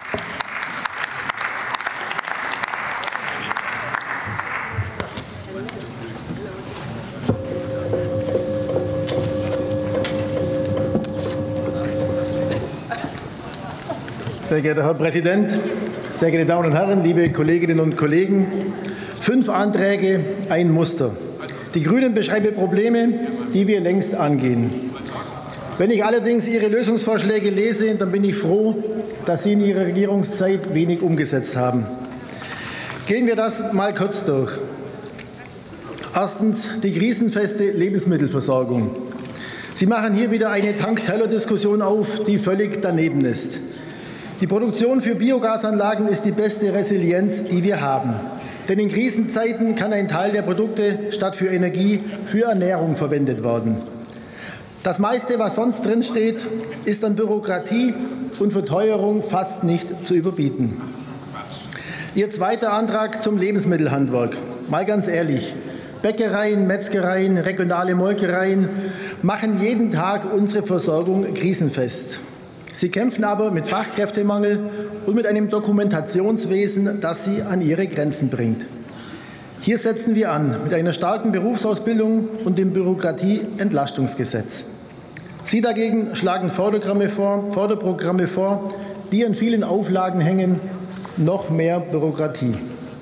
Sehr geehrter Herr Präsident, sehr geehrte Damen und Herren, liebe Kolleginnen und Kollegen! Fünf Anträge, ein Muster. Die Grünen beschreiben Probleme, die wir längst angehen. Wenn ich allerdings Ihre Lösungsvorschläge lese, dann bin ich froh, dass Sie in Ihrer Regierungszeit wenig umgesetzt haben. Gehen wir das mal kurz durch. Erstens die krisenfeste Lebensmittelversorgung. Sie machen hier wieder eine Tank-Teller-Diskussion auf, die völlig daneben ist. Die Produktion für Biogasanlagen ist die beste Resilienz, die wir haben. Denn in Krisenzeiten kann ein Teil der Produkte statt für Energie für Ernährung verwendet werden. Das meiste, was sonst drinsteht, ist an Bürokratie und Verteuerung fast nicht zu überbieten. Ihr zweiter Antrag zum Lebensmittelhandwerk. Mal ganz ehrlich, Bäckereien, Metzgereien, regionale Molkereien machen jeden Tag unsere Versorgung krisenfest. Sie kämpfen aber mit Fachkräftemangel und mit einem Dokumentationswesen, das sie an ihre Grenzen bringt. Hier setzen wir an mit einer starken Berufsausbildung und dem Bürokratieentlastungsgesetz. Sie dagegen schlagen Förderprogramme vor, Förderprogramme vor, die an vielen Auflagen hängen, noch mehr Bürokratie.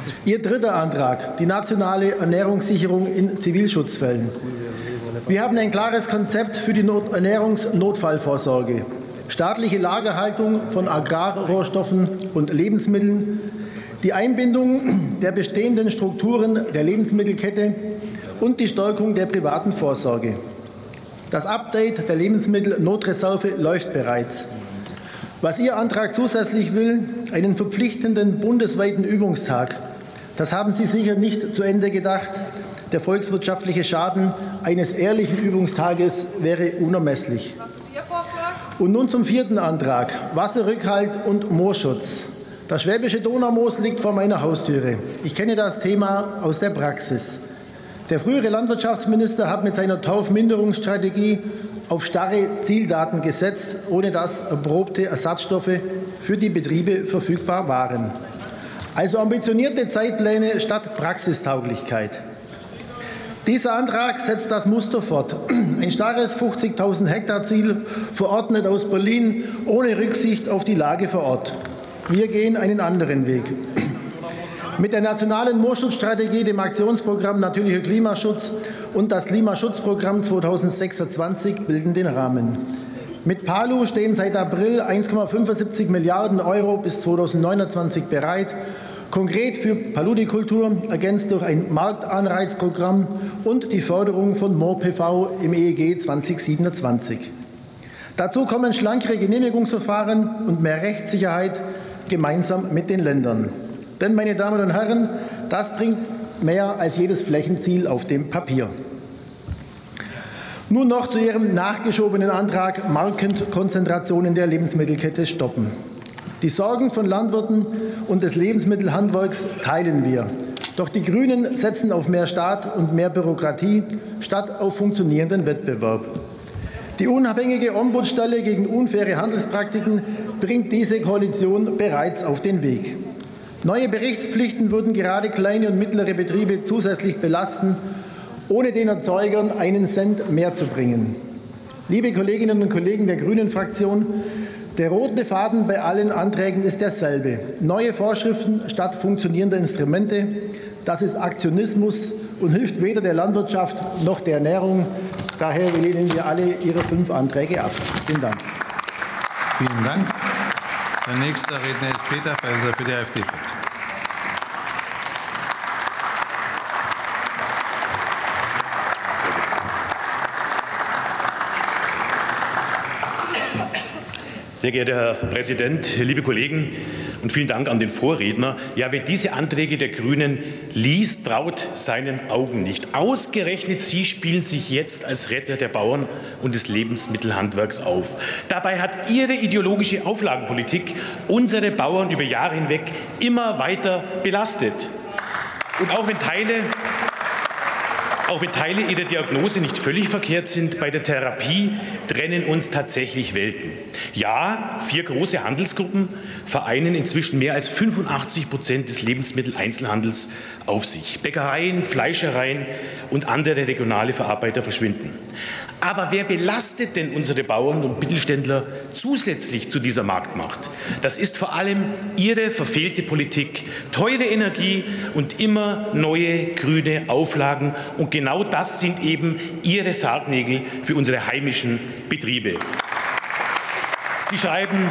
Ihr dritter Antrag, die nationale Ernährungssicherung in Zivilschutzfällen. Wir haben ein klares Konzept für die Not- Ernährungsnotfallvorsorge. Staatliche Lagerhaltung von Agrarrohstoffen und Lebensmitteln, die Einbindung der bestehenden Strukturen der Lebensmittelkette und die Stärkung der privaten Vorsorge. Das Update der Lebensmittelnotreserve läuft bereits. Was Ihr Antrag zusätzlich will, einen verpflichtenden bundesweiten Übungstag. Das haben Sie sicher nicht zu Ende gedacht. Der volkswirtschaftliche Schaden eines ehrlichen Übungstages wäre unermesslich. Was ist Ihr Vorschlag? Und nun zum vierten Antrag, Wasserrückhalt und Moorschutz. Das schwäbische Donaumoos liegt vor meiner Haustüre. Ich kenne das Thema aus der Praxis. Der frühere Landwirtschaftsminister hat mit seiner Torfminderungsstrategie auf starre Zieldaten gesetzt, ohne dass erprobte Ersatzstoffe für die Betriebe verfügbar waren. Also ambitionierte Zeitpläne statt Praxistauglichkeit. Dieser Antrag setzt das Muster fort. Ein starres fünfzigtausend Hektar Ziel, verordnet aus Berlin, ohne Rücksicht auf die Lage vor Ort. Wir gehen einen anderen Weg. Mit der nationalen Moorschutzstrategie, dem Aktionsprogramm Natürlicher Klimaschutz und das Klimaschutzprogramm zweitausendsechsundzwanzig bilden den Rahmen. Mit PALU stehen seit April eins Komma fünfundsiebzig Milliarden Euro bis zweitausendneunundzwanzig bereit, konkret für Paludikultur, ergänzt durch ein Marktanreizprogramm und die Förderung von Moor-P V im E E G zweitausendsiebenundzwanzig. Dazu kommen schlankere Genehmigungsverfahren und mehr Rechtssicherheit gemeinsam mit den Ländern. Denn, meine Damen und Herren, das bringt mehr als jedes Flächenziel auf dem Papier. Nun noch zu Ihrem nachgeschobenen Antrag, Markenkonzentration in der Lebensmittelkette stoppen. Die Sorgen von Landwirten und des Lebensmittelhandwerks teilen wir. Doch die Grünen setzen auf mehr Staat und mehr Bürokratie statt auf funktionierenden Wettbewerb. Die unabhängige Ombudsstelle gegen unfaire Handelspraktiken bringt diese Koalition bereits auf den Weg. Neue Berichtspflichten würden gerade kleine und mittlere Betriebe zusätzlich belasten, ohne den Erzeugern einen Cent mehr zu bringen. Liebe Kolleginnen und Kollegen der Grünen-Fraktion, der rote Faden bei allen Anträgen ist derselbe. Neue Vorschriften statt funktionierender Instrumente. Das ist Aktionismus und hilft weder der Landwirtschaft noch der Ernährung. Daher lehnen wir alle Ihre fünf Anträge ab. Vielen Dank. Vielen Dank. Der nächste Redner ist Peter Felser für die AfD-Fraktion. Sehr geehrter Herr Präsident, liebe Kollegen, und vielen Dank an den Vorredner. Ja, wer diese Anträge der Grünen liest, traut seinen Augen nicht. Ausgerechnet Sie spielen sich jetzt als Retter der Bauern und des Lebensmittelhandwerks auf. Dabei hat Ihre ideologische Auflagenpolitik unsere Bauern über Jahre hinweg immer weiter belastet. Und auch wenn Teile Auch wenn Teile Ihrer Diagnose nicht völlig verkehrt sind, bei der Therapie trennen uns tatsächlich Welten. Ja, vier große Handelsgruppen vereinen inzwischen mehr als fünfundachtzig Prozent des Lebensmitteleinzelhandels auf sich. Bäckereien, Fleischereien und andere regionale Verarbeiter verschwinden. Aber wer belastet denn unsere Bauern und Mittelständler zusätzlich zu dieser Marktmacht? Das ist vor allem Ihre verfehlte Politik, teure Energie und immer neue grüne Auflagen. Und genau das sind eben Ihre Sargnägel für unsere heimischen Betriebe. Sie schreiben,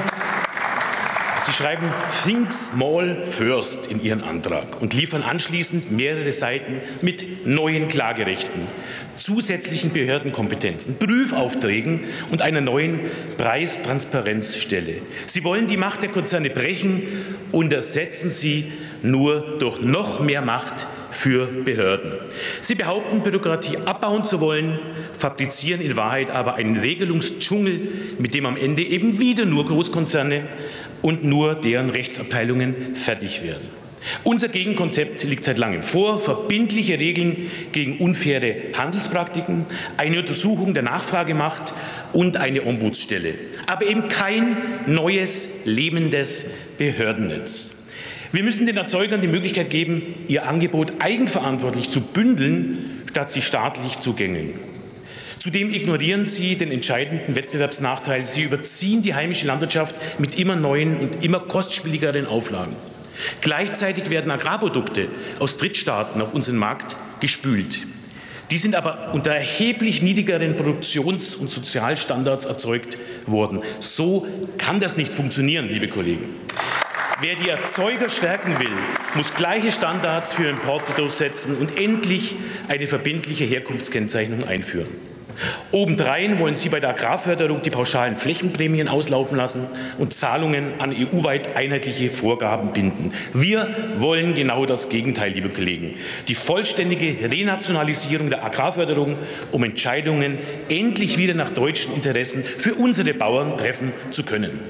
Sie schreiben Think Small First in Ihren Antrag und liefern anschließend mehrere Seiten mit neuen Klagerechten, zusätzlichen Behördenkompetenzen, Prüfaufträgen und einer neuen Preistransparenzstelle. Sie wollen die Macht der Konzerne brechen und ersetzen sie nur durch noch mehr Macht für Behörden. Sie behaupten, Bürokratie abbauen zu wollen, fabrizieren in Wahrheit aber einen Regelungsdschungel, mit dem am Ende eben wieder nur Großkonzerne und nur deren Rechtsabteilungen fertig werden. Unser Gegenkonzept liegt seit langem vor. Verbindliche Regeln gegen unfaire Handelspraktiken, eine Untersuchung der Nachfragemacht und eine Ombudsstelle. Aber eben kein neues, lebendes Behördennetz. Wir müssen den Erzeugern die Möglichkeit geben, ihr Angebot eigenverantwortlich zu bündeln, statt sie staatlich zu gängeln. Zudem ignorieren Sie den entscheidenden Wettbewerbsnachteil. Sie überziehen die heimische Landwirtschaft mit immer neuen und immer kostspieligeren Auflagen. Gleichzeitig werden Agrarprodukte aus Drittstaaten auf unseren Markt gespült. Die sind aber unter erheblich niedrigeren Produktions- und Sozialstandards erzeugt worden. So kann das nicht funktionieren, liebe Kollegen. Wer die Erzeuger stärken will, muss gleiche Standards für Importe durchsetzen und endlich eine verbindliche Herkunftskennzeichnung einführen. Obendrein wollen Sie bei der Agrarförderung die pauschalen Flächenprämien auslaufen lassen und Zahlungen an E U-weit einheitliche Vorgaben binden. Wir wollen genau das Gegenteil, liebe Kollegen. Die vollständige Renationalisierung der Agrarförderung, um Entscheidungen endlich wieder nach deutschen Interessen für unsere Bauern treffen zu können.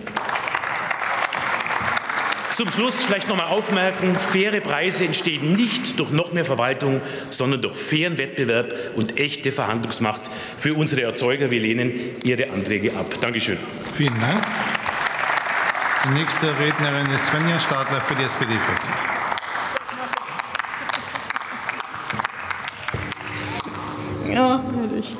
Zum Schluss vielleicht noch einmal aufmerken, faire Preise entstehen nicht durch noch mehr Verwaltung, sondern durch fairen Wettbewerb und echte Verhandlungsmacht für unsere Erzeuger. Wir lehnen Ihre Anträge ab. Dankeschön. Vielen Dank. Die nächste Rednerin ist Svenja Stadler für die S P D-Fraktion. Ja, natürlich.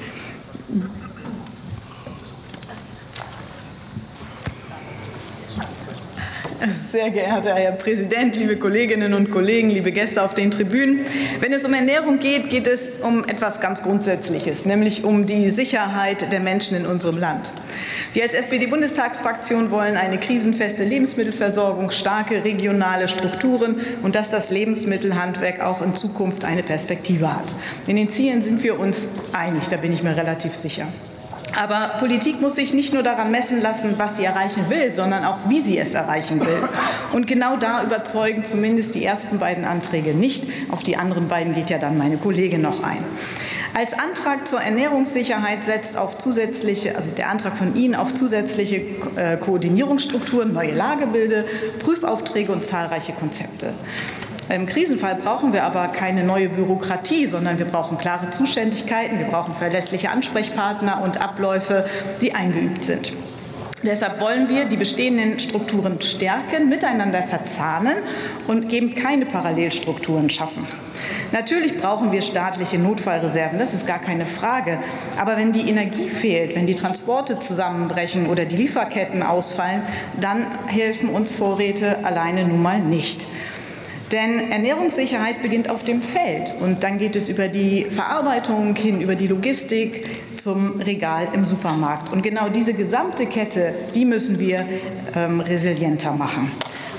Sehr geehrter Herr Präsident, liebe Kolleginnen und Kollegen, liebe Gäste auf den Tribünen. Wenn es um Ernährung geht, geht es um etwas ganz Grundsätzliches, nämlich um die Sicherheit der Menschen in unserem Land. Wir als S P D-Bundestagsfraktion wollen eine krisenfeste Lebensmittelversorgung, starke regionale Strukturen und dass das Lebensmittelhandwerk auch in Zukunft eine Perspektive hat. In den Zielen sind wir uns einig, da bin ich mir relativ sicher. Aber Politik muss sich nicht nur daran messen lassen, was sie erreichen will, sondern auch, wie sie es erreichen will. Und genau da überzeugen zumindest die ersten beiden Anträge nicht. Auf die anderen beiden geht ja dann meine Kollegin noch ein. Als Antrag zur Ernährungssicherheit setzt auf zusätzliche, also der Antrag von Ihnen auf zusätzliche äh, Koordinierungsstrukturen, neue Lagebilder, Prüfaufträge und zahlreiche Konzepte. Im Krisenfall brauchen wir aber keine neue Bürokratie, sondern wir brauchen klare Zuständigkeiten, wir brauchen verlässliche Ansprechpartner und Abläufe, die eingeübt sind. Deshalb wollen wir die bestehenden Strukturen stärken, miteinander verzahnen und eben keine Parallelstrukturen schaffen. Natürlich brauchen wir staatliche Notfallreserven, das ist gar keine Frage. Aber wenn die Energie fehlt, wenn die Transporte zusammenbrechen oder die Lieferketten ausfallen, dann helfen uns Vorräte alleine nun mal nicht. Denn Ernährungssicherheit beginnt auf dem Feld und dann geht es über die Verarbeitung hin, über die Logistik zum Regal im Supermarkt. Und genau diese gesamte Kette, die müssen wir ähm, resilienter machen.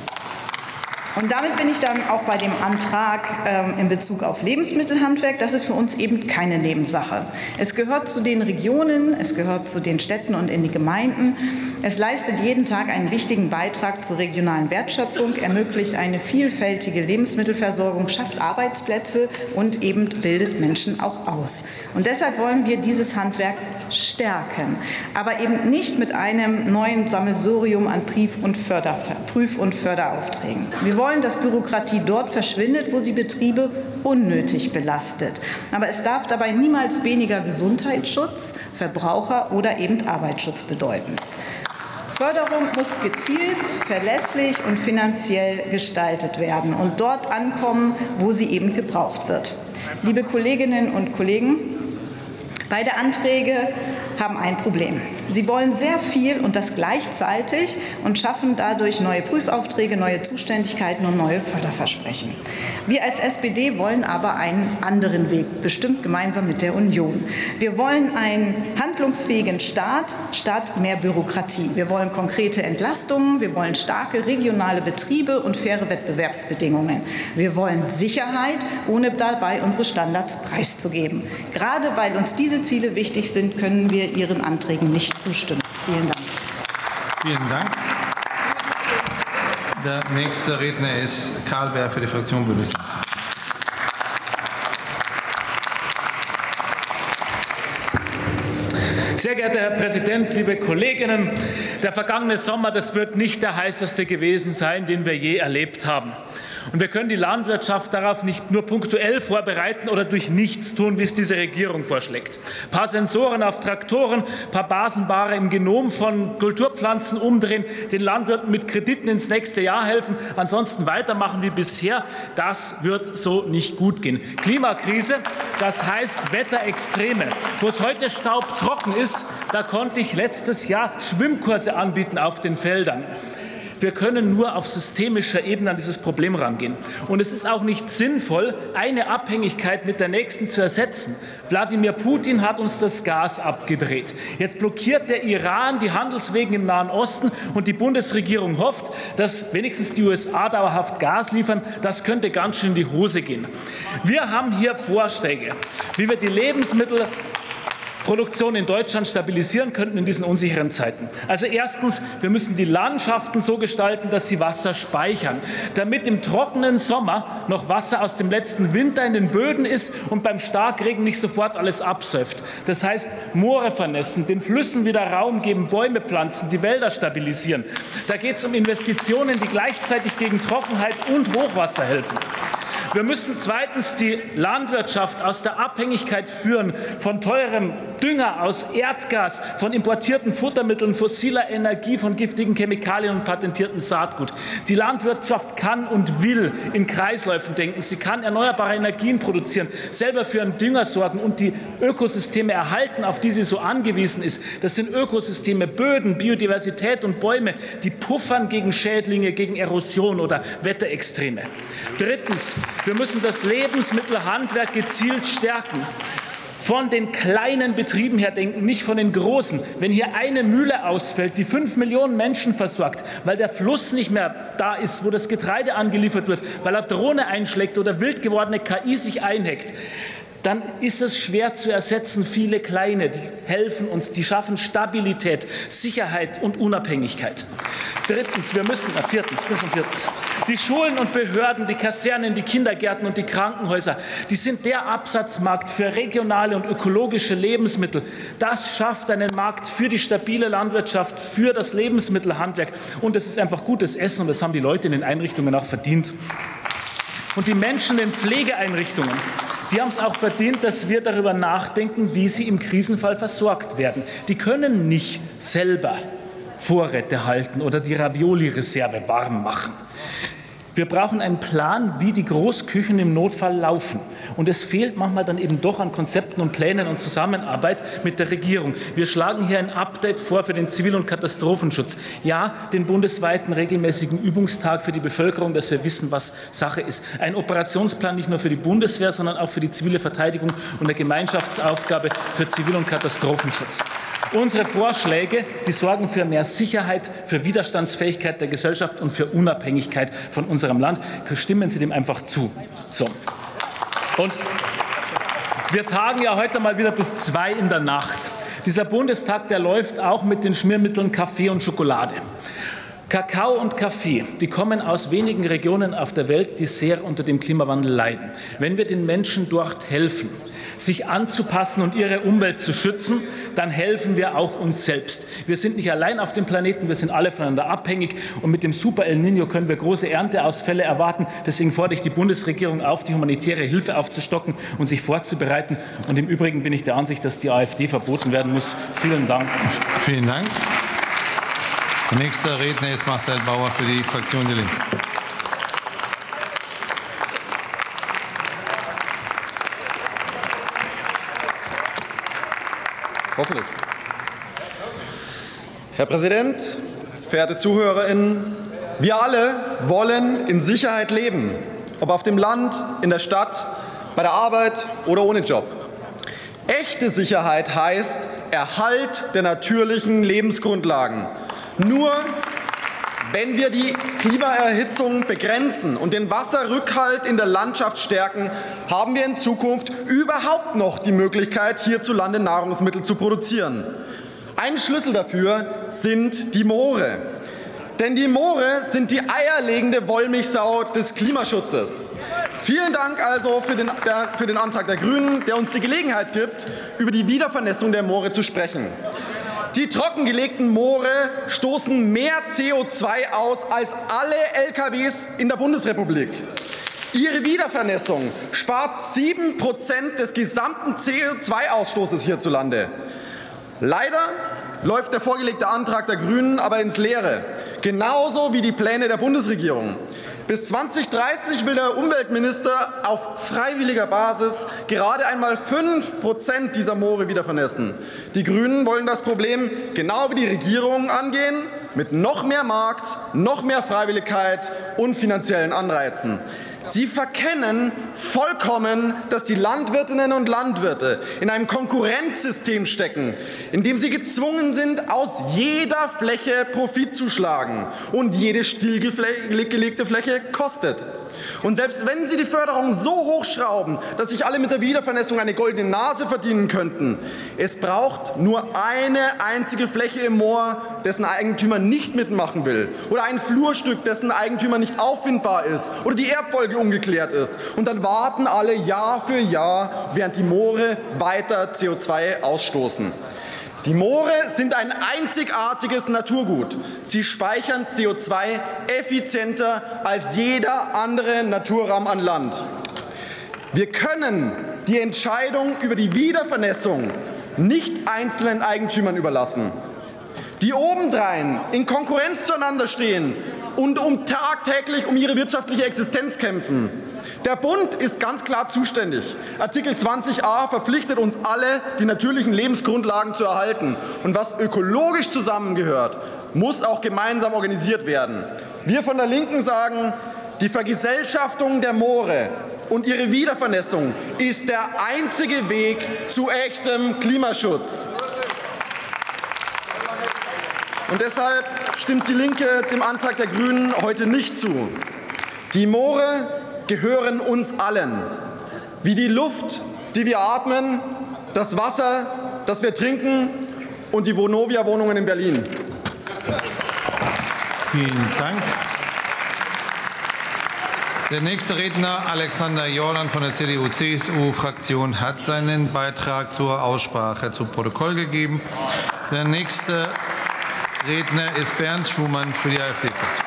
Und damit bin ich dann auch bei dem Antrag ähm, in Bezug auf Lebensmittelhandwerk. Das ist für uns eben keine Nebensache. Es gehört zu den Regionen, es gehört zu den Städten und in die Gemeinden. Es leistet jeden Tag einen wichtigen Beitrag zur regionalen Wertschöpfung, ermöglicht eine vielfältige Lebensmittelversorgung, schafft Arbeitsplätze und eben bildet Menschen auch aus. Und deshalb wollen wir dieses Handwerk stärken, aber eben nicht mit einem neuen Sammelsurium an Prüf- und, Förder- Prüf- und Förderaufträgen. Wir wollen, dass Bürokratie dort verschwindet, wo sie Betriebe unnötig belastet. Aber es darf dabei niemals weniger Gesundheitsschutz, Verbraucher oder eben Arbeitsschutz bedeuten. Förderung muss gezielt, verlässlich und finanziell gestaltet werden und dort ankommen, wo sie eben gebraucht wird. Liebe Kolleginnen und Kollegen, beide Anträge haben ein Problem. Sie wollen sehr viel und das gleichzeitig und schaffen dadurch neue Prüfaufträge, neue Zuständigkeiten und neue Förderversprechen. Wir als S P D wollen aber einen anderen Weg, bestimmt gemeinsam mit der Union. Wir wollen einen handlungsfähigen Staat statt mehr Bürokratie. Wir wollen konkrete Entlastungen, wir wollen starke regionale Betriebe und faire Wettbewerbsbedingungen. Wir wollen Sicherheit, ohne dabei unsere Standards preiszugeben. Gerade weil uns diese Ziele wichtig sind, können wir Ihren Anträgen nicht zustimmen. Vielen Dank. Vielen Dank. Der nächste Redner ist Karl Beer für die Fraktion Bündnis. Sehr geehrter Herr Präsident, liebe Kolleginnen! Der vergangene Sommer, das wird nicht der heißeste gewesen sein, den wir je erlebt haben. Und wir können die Landwirtschaft darauf nicht nur punktuell vorbereiten oder durch nichts tun, wie es diese Regierung vorschlägt. Ein paar Sensoren auf Traktoren, ein paar Basenbare im Genom von Kulturpflanzen umdrehen, den Landwirten mit Krediten ins nächste Jahr helfen, ansonsten weitermachen wie bisher, das wird so nicht gut gehen. Klimakrise, das heißt Wetterextreme. Wo es heute staubtrocken ist, da konnte ich letztes Jahr Schwimmkurse anbieten auf den Feldern. Wir können nur auf systemischer Ebene an dieses Problem rangehen. Und es ist auch nicht sinnvoll, eine Abhängigkeit mit der nächsten zu ersetzen. Wladimir Putin hat uns das Gas abgedreht. Jetzt blockiert der Iran die Handelswege im Nahen Osten und die Bundesregierung hofft, dass wenigstens die U S A dauerhaft Gas liefern. Das könnte ganz schön in die Hose gehen. Wir haben hier Vorschläge, wie wir die Lebensmittel Produktion in Deutschland stabilisieren könnten in diesen unsicheren Zeiten. Also erstens, wir müssen die Landschaften so gestalten, dass sie Wasser speichern, damit im trockenen Sommer noch Wasser aus dem letzten Winter in den Böden ist und beim Starkregen nicht sofort alles absäuft. Das heißt, Moore vernässen, den Flüssen wieder Raum geben, Bäume pflanzen, die Wälder stabilisieren. Da geht es um Investitionen, die gleichzeitig gegen Trockenheit und Hochwasser helfen. Wir müssen zweitens die Landwirtschaft aus der Abhängigkeit führen von teurem Dünger, aus Erdgas, von importierten Futtermitteln, fossiler Energie, von giftigen Chemikalien und patentiertem Saatgut. Die Landwirtschaft kann und will in Kreisläufen denken. Sie kann erneuerbare Energien produzieren, selber für einen Dünger sorgen und die Ökosysteme erhalten, auf die sie so angewiesen ist. Das sind Ökosysteme, Böden, Biodiversität und Bäume, die puffern gegen Schädlinge, gegen Erosion oder Wetterextreme. Drittens, wir müssen das Lebensmittelhandwerk gezielt stärken. Von den kleinen Betrieben her denken, nicht von den großen. Wenn hier eine Mühle ausfällt, die fünf Millionen Menschen versorgt, weil der Fluss nicht mehr da ist, wo das Getreide angeliefert wird, weil er Drohne einschlägt oder wild gewordene K I sich einhackt, dann ist es schwer zu ersetzen. Viele kleine, die helfen uns, die schaffen Stabilität, Sicherheit und Unabhängigkeit. Drittens, wir müssen, äh, viertens, bin schon viertens, die Schulen und Behörden, die Kasernen, die Kindergärten und die Krankenhäuser, die sind der Absatzmarkt für regionale und ökologische Lebensmittel. Das schafft einen Markt für die stabile Landwirtschaft, für das Lebensmittelhandwerk. Und es ist einfach gutes Essen und das haben die Leute in den Einrichtungen auch verdient. Und die Menschen in Pflegeeinrichtungen, die haben es auch verdient, dass wir darüber nachdenken, wie sie im Krisenfall versorgt werden. Die können nicht selber Vorräte halten oder die Ravioli-Reserve warm machen. Wir brauchen einen Plan, wie die Großküchen im Notfall laufen. Und es fehlt manchmal dann eben doch an Konzepten und Plänen und Zusammenarbeit mit der Regierung. Wir schlagen hier ein Update vor für den Zivil- und Katastrophenschutz. Ja, den bundesweiten regelmäßigen Übungstag für die Bevölkerung, dass wir wissen, was Sache ist. Ein Operationsplan nicht nur für die Bundeswehr, sondern auch für die zivile Verteidigung und eine Gemeinschaftsaufgabe für Zivil- und Katastrophenschutz. Unsere Vorschläge, die sorgen für mehr Sicherheit, für Widerstandsfähigkeit der Gesellschaft und für Unabhängigkeit von unserem Land. Stimmen Sie dem einfach zu. So. Und wir tagen ja heute mal wieder bis zwei in der Nacht. Dieser Bundestag, der läuft auch mit den Schmiermitteln Kaffee und Schokolade. Kakao und Kaffee, die kommen aus wenigen Regionen auf der Welt, die sehr unter dem Klimawandel leiden. Wenn wir den Menschen dort helfen, sich anzupassen und ihre Umwelt zu schützen, dann helfen wir auch uns selbst. Wir sind nicht allein auf dem Planeten, wir sind alle voneinander abhängig und mit dem Super El Niño können wir große Ernteausfälle erwarten. Deswegen fordere ich die Bundesregierung auf, die humanitäre Hilfe aufzustocken und sich vorzubereiten. Und im Übrigen bin ich der Ansicht, dass die AfD verboten werden muss. Vielen Dank. Vielen Dank. Der nächste Redner ist Marcel Bauer für die Fraktion Die Linke. Hoffentlich. Herr Präsident, verehrte ZuhörerInnen, wir alle wollen in Sicherheit leben, ob auf dem Land, in der Stadt, bei der Arbeit oder ohne Job. Echte Sicherheit heißt Erhalt der natürlichen Lebensgrundlagen. Nur wenn wir die Klimaerhitzung begrenzen und den Wasserrückhalt in der Landschaft stärken, haben wir in Zukunft überhaupt noch die Möglichkeit, hierzulande Nahrungsmittel zu produzieren. Ein Schlüssel dafür sind die Moore. Denn die Moore sind die eierlegende Wollmilchsau des Klimaschutzes. Vielen Dank also für den, der, für den Antrag der Grünen, der uns die Gelegenheit gibt, über die Wiedervernässung der Moore zu sprechen. Die trockengelegten Moore stoßen mehr C O zwei aus als alle L K Ws in der Bundesrepublik. Ihre Wiedervernässung spart sieben Prozent des gesamten C O zwei Ausstoßes hierzulande. Leider läuft der vorgelegte Antrag der Grünen aber ins Leere, genauso wie die Pläne der Bundesregierung. Bis zweitausenddreißig will der Umweltminister auf freiwilliger Basis gerade einmal fünf Prozent dieser Moore wieder vernässen. Die Grünen wollen das Problem genau wie die Regierung angehen mit noch mehr Markt, noch mehr Freiwilligkeit und finanziellen Anreizen. Sie verkennen vollkommen, dass die Landwirtinnen und Landwirte in einem Konkurrenzsystem stecken, in dem sie gezwungen sind, aus jeder Fläche Profit zu schlagen. Und jede stillgelegte Fläche kostet. Und selbst wenn Sie die Förderung so hochschrauben, dass sich alle mit der Wiedervernässung eine goldene Nase verdienen könnten, es braucht nur eine einzige Fläche im Moor, dessen Eigentümer nicht mitmachen will, oder ein Flurstück, dessen Eigentümer nicht auffindbar ist, oder die Erbfolge ungeklärt ist. Und dann warten alle Jahr für Jahr, während die Moore weiter C O zwei ausstoßen. Die Moore sind ein einzigartiges Naturgut. Sie speichern C O zwei effizienter als jeder andere Naturraum an Land. Wir können die Entscheidung über die Wiedervernässung nicht einzelnen Eigentümern überlassen, die obendrein in Konkurrenz zueinander stehen und um tagtäglich um ihre wirtschaftliche Existenz kämpfen. Der Bund ist ganz klar zuständig. Artikel zwanzig a verpflichtet uns alle, die natürlichen Lebensgrundlagen zu erhalten. Und was ökologisch zusammengehört, muss auch gemeinsam organisiert werden. Wir von der Linken sagen, die Vergesellschaftung der Moore und ihre Wiedervernässung ist der einzige Weg zu echtem Klimaschutz. Und deshalb stimmt die Linke dem Antrag der Grünen heute nicht zu. Die Moore gehören uns allen, wie die Luft, die wir atmen, das Wasser, das wir trinken und die Vonovia-Wohnungen in Berlin. Vielen Dank. Der nächste Redner, Alexander Jordan von der C D U C S U-Fraktion, hat seinen Beitrag zur Aussprache zu Protokoll gegeben. Der nächste Redner ist Bernd Schumann für die AfD-Fraktion.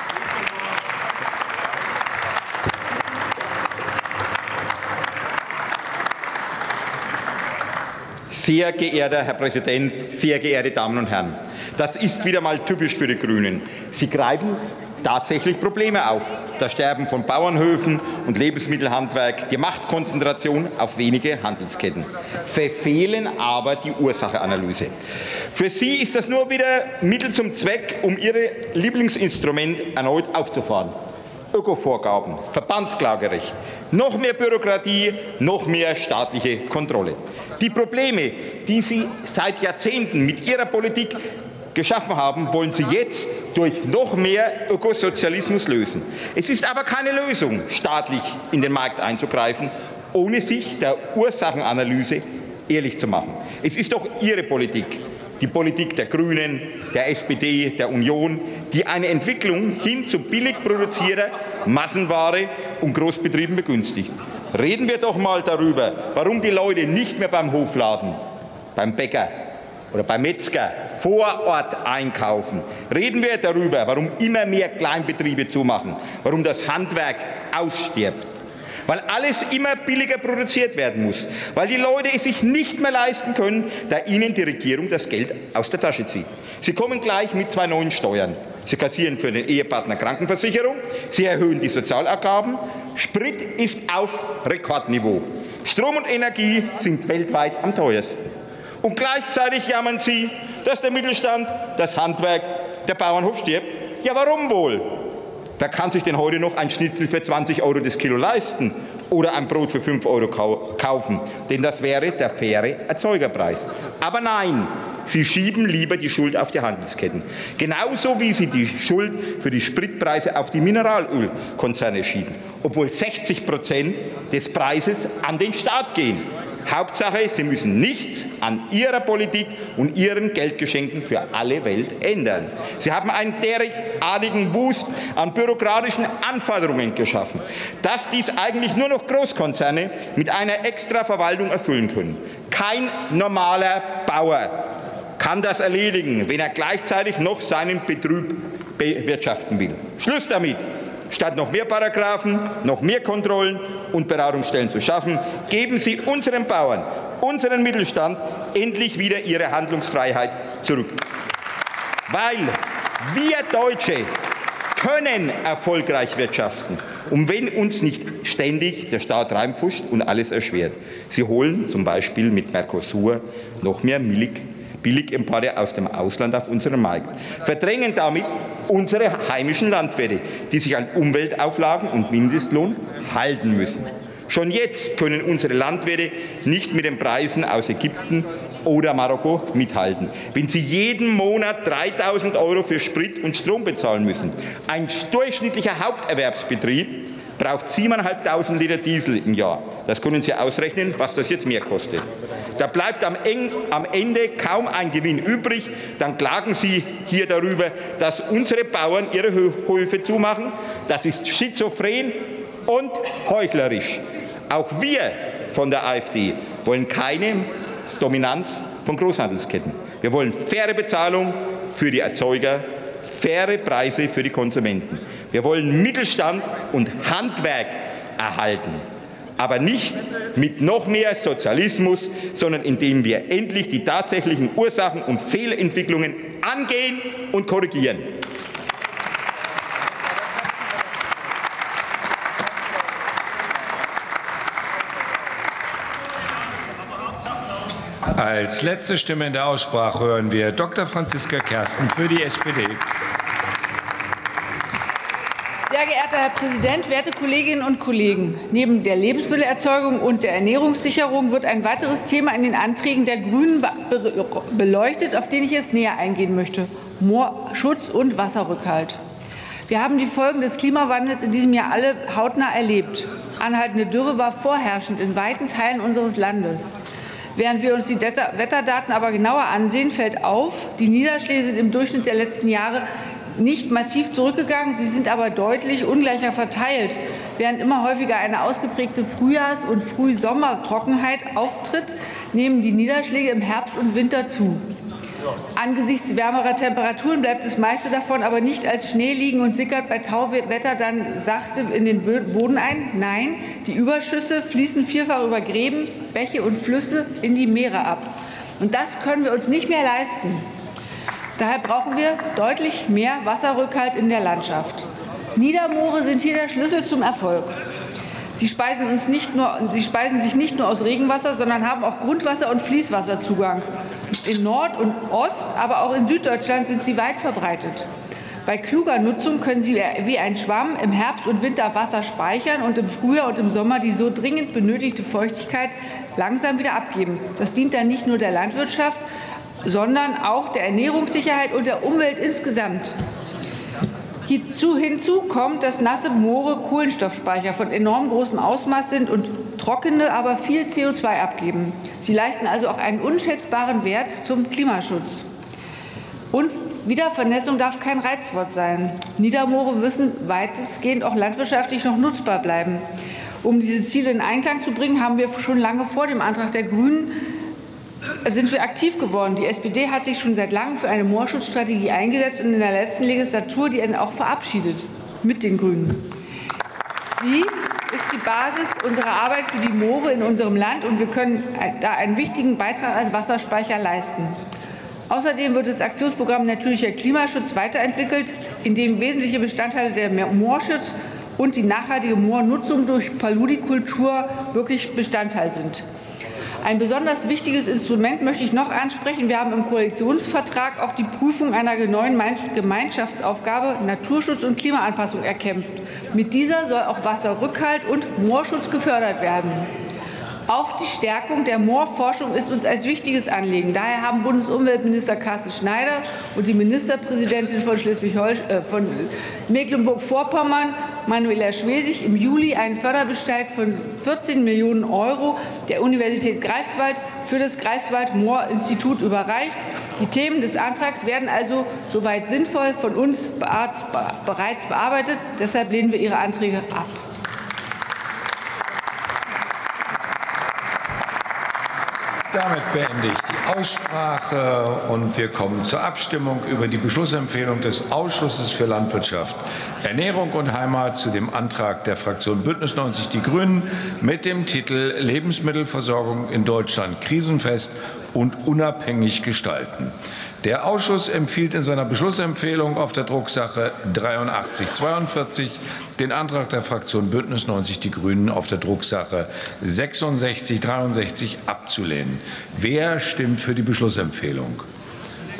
Sehr geehrter Herr Präsident, sehr geehrte Damen und Herren! Das ist wieder mal typisch für die Grünen. Sie greifen tatsächlich Probleme auf. Das Sterben von Bauernhöfen und Lebensmittelhandwerk, die Machtkonzentration auf wenige Handelsketten. Verfehlen aber die Ursachenanalyse. Für Sie ist das nur wieder Mittel zum Zweck, um Ihr Lieblingsinstrument erneut aufzufahren. Ökovorgaben, Verbandsklagerecht, noch mehr Bürokratie, noch mehr staatliche Kontrolle. Die Probleme, die Sie seit Jahrzehnten mit Ihrer Politik geschaffen haben, wollen Sie jetzt durch noch mehr Ökosozialismus lösen. Es ist aber keine Lösung, staatlich in den Markt einzugreifen, ohne sich der Ursachenanalyse ehrlich zu machen. Es ist doch Ihre Politik, die Politik der Grünen, der S P D, der Union, die eine Entwicklung hin zu billig produzierter Massenware und Großbetrieben begünstigt. Reden wir doch mal darüber, warum die Leute nicht mehr beim Hofladen, beim Bäcker oder beim Metzger vor Ort einkaufen. Reden wir darüber, warum immer mehr Kleinbetriebe zumachen, warum das Handwerk ausstirbt. Weil alles immer billiger produziert werden muss, weil die Leute es sich nicht mehr leisten können, da ihnen die Regierung das Geld aus der Tasche zieht. Sie kommen gleich mit zwei neuen Steuern. Sie kassieren für den Ehepartner Krankenversicherung, sie erhöhen die Sozialabgaben, Sprit ist auf Rekordniveau, Strom und Energie sind weltweit am teuersten. Und gleichzeitig jammern Sie, dass der Mittelstand, das Handwerk, der Bauernhof stirbt. Ja, warum wohl? Wer kann sich denn heute noch ein Schnitzel für zwanzig Euro das Kilo leisten oder ein Brot für fünf Euro kau kaufen? Denn das wäre der faire Erzeugerpreis. Aber nein, Sie schieben lieber die Schuld auf die Handelsketten. Genauso wie Sie die Schuld für die Spritpreise auf die Mineralölkonzerne schieben. Obwohl sechzig Prozent des Preises an den Staat gehen. Hauptsache, Sie müssen nichts an Ihrer Politik und Ihren Geldgeschenken für alle Welt ändern. Sie haben einen derartigen Wust an bürokratischen Anforderungen geschaffen, dass dies eigentlich nur noch Großkonzerne mit einer Extraverwaltung erfüllen können. Kein normaler Bauer kann das erledigen, wenn er gleichzeitig noch seinen Betrieb bewirtschaften will. Schluss damit! Statt noch mehr Paragraphen, noch mehr Kontrollen und Beratungsstellen zu schaffen, geben Sie unseren Bauern, unseren Mittelstand endlich wieder ihre Handlungsfreiheit zurück. Weil wir Deutsche können erfolgreich wirtschaften. Und wenn uns nicht ständig der Staat reinpfuscht und alles erschwert. Sie holen zum Beispiel mit Mercosur noch mehr Milch, Billigimporte aus dem Ausland auf unseren Markt, verdrängen damit unsere heimischen Landwirte, die sich an Umweltauflagen und Mindestlohn halten müssen. Schon jetzt können unsere Landwirte nicht mit den Preisen aus Ägypten oder Marokko mithalten, wenn sie jeden Monat dreitausend Euro für Sprit und Strom bezahlen müssen. Ein durchschnittlicher Haupterwerbsbetrieb braucht siebentausendfünfhundert Liter Diesel im Jahr. Das können Sie ausrechnen, was das jetzt mehr kostet. Da bleibt am Ende kaum ein Gewinn übrig. Dann klagen Sie hier darüber, dass unsere Bauern ihre Höfe zumachen. Das ist schizophren und heuchlerisch. Auch wir von der AfD wollen keine Dominanz von Großhandelsketten. Wir wollen faire Bezahlung für die Erzeuger, faire Preise für die Konsumenten. Wir wollen Mittelstand und Handwerk erhalten, aber nicht mit noch mehr Sozialismus, sondern indem wir endlich die tatsächlichen Ursachen und Fehlentwicklungen angehen und korrigieren. Als letzte Stimme in der Aussprache hören wir Doktor Franziska Kersten für die S P D. Sehr geehrter Herr Präsident, werte Kolleginnen und Kollegen! Neben der Lebensmittelerzeugung und der Ernährungssicherung wird ein weiteres Thema in den Anträgen der Grünen beleuchtet, auf den ich jetzt näher eingehen möchte: Moorschutz und Wasserrückhalt. Wir haben die Folgen des Klimawandels in diesem Jahr alle hautnah erlebt. Anhaltende Dürre war vorherrschend in weiten Teilen unseres Landes. Während wir uns die Wetterdaten aber genauer ansehen, fällt auf, die Niederschläge sind im Durchschnitt der letzten Jahre nicht massiv zurückgegangen, sie sind aber deutlich ungleicher verteilt. Während immer häufiger eine ausgeprägte Frühjahrs- und Frühsommertrockenheit auftritt, nehmen die Niederschläge im Herbst und Winter zu. Angesichts wärmerer Temperaturen bleibt das meiste davon aber nicht als Schnee liegen und sickert bei Tauwetter dann sachte in den Boden ein. Nein, die Überschüsse fließen vielfach über Gräben, Bäche und Flüsse in die Meere ab. Und das können wir uns nicht mehr leisten. Daher brauchen wir deutlich mehr Wasserrückhalt in der Landschaft. Niedermoore sind hier der Schlüssel zum Erfolg. Sie speisen, uns nicht nur, sie speisen sich nicht nur aus Regenwasser, sondern haben auch Grundwasser- und Fließwasserzugang. In Nord- und Ost, aber auch in Süddeutschland sind sie weit verbreitet. Bei kluger Nutzung können sie wie ein Schwamm im Herbst und Winter Wasser speichern und im Frühjahr und im Sommer die so dringend benötigte Feuchtigkeit langsam wieder abgeben. Das dient dann nicht nur der Landwirtschaft, sondern auch der Ernährungssicherheit und der Umwelt insgesamt. Hierzu, hinzu kommt, dass nasse Moore Kohlenstoffspeicher von enorm großem Ausmaß sind und trockene aber viel C O zwei abgeben. Sie leisten also auch einen unschätzbaren Wert zum Klimaschutz. Und Wiedervernässung darf kein Reizwort sein. Niedermoore müssen weitestgehend auch landwirtschaftlich noch nutzbar bleiben. Um diese Ziele in Einklang zu bringen, haben wir schon lange vor dem Antrag der Grünen sind wir aktiv geworden. Die S P D hat sich schon seit langem für eine Moorschutzstrategie eingesetzt und in der letzten Legislatur die auch verabschiedet mit den Grünen. Sie ist die Basis unserer Arbeit für die Moore in unserem Land, und wir können da einen wichtigen Beitrag als Wasserspeicher leisten. Außerdem wird das Aktionsprogramm Natürlicher Klimaschutz weiterentwickelt, in dem wesentliche Bestandteile der Moorschutz und die nachhaltige Moornutzung durch Paludikultur wirklich Bestandteil sind. Ein besonders wichtiges Instrument möchte ich noch ansprechen. Wir haben im Koalitionsvertrag auch die Prüfung einer neuen Gemeinschaftsaufgabe Naturschutz und Klimaanpassung erkämpft. Mit dieser soll auch Wasserrückhalt und Moorschutz gefördert werden. Auch die Stärkung der Moorforschung ist uns als wichtiges Anliegen. Daher haben Bundesumweltminister Carsten Schneider und die Ministerpräsidentin von, äh, von Mecklenburg-Vorpommern, Manuela Schwesig, im Juli einen Förderbescheid von vierzehn Millionen Euro der Universität Greifswald für das Greifswald-Moor-Institut überreicht. Die Themen des Antrags werden also soweit sinnvoll von uns bereits bearbeitet. Deshalb lehnen wir Ihre Anträge ab. Damit beende ich die Aussprache, und wir kommen zur Abstimmung über die Beschlussempfehlung des Ausschusses für Landwirtschaft, Ernährung und Heimat zu dem Antrag der Fraktion Bündnis neunzig Die Grünen mit dem Titel Lebensmittelversorgung in Deutschland krisenfest und unabhängig gestalten. Der Ausschuss empfiehlt in seiner Beschlussempfehlung auf der Drucksache dreiundachtzig zweiundvierzig den Antrag der Fraktion Bündnis neunzig Die Grünen auf der Drucksache sechsundsechzig dreiundsechzig abzulehnen. Wer stimmt für die Beschlussempfehlung?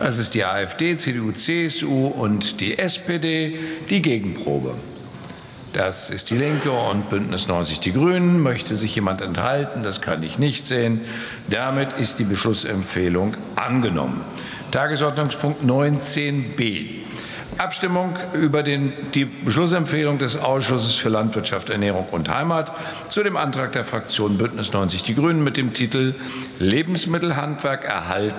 Das ist die AfD, C D U, C S U und die S P D. Die Gegenprobe. Das ist die Linke und Bündnis neunzig Die Grünen. Möchte sich jemand enthalten? Das kann ich nicht sehen. Damit ist die Beschlussempfehlung angenommen. Tagesordnungspunkt neunzehn b. Abstimmung über den, die Beschlussempfehlung des Ausschusses für Landwirtschaft, Ernährung und Heimat zu dem Antrag der Fraktion Bündnis neunzig Die Grünen mit dem Titel Lebensmittelhandwerk erhalten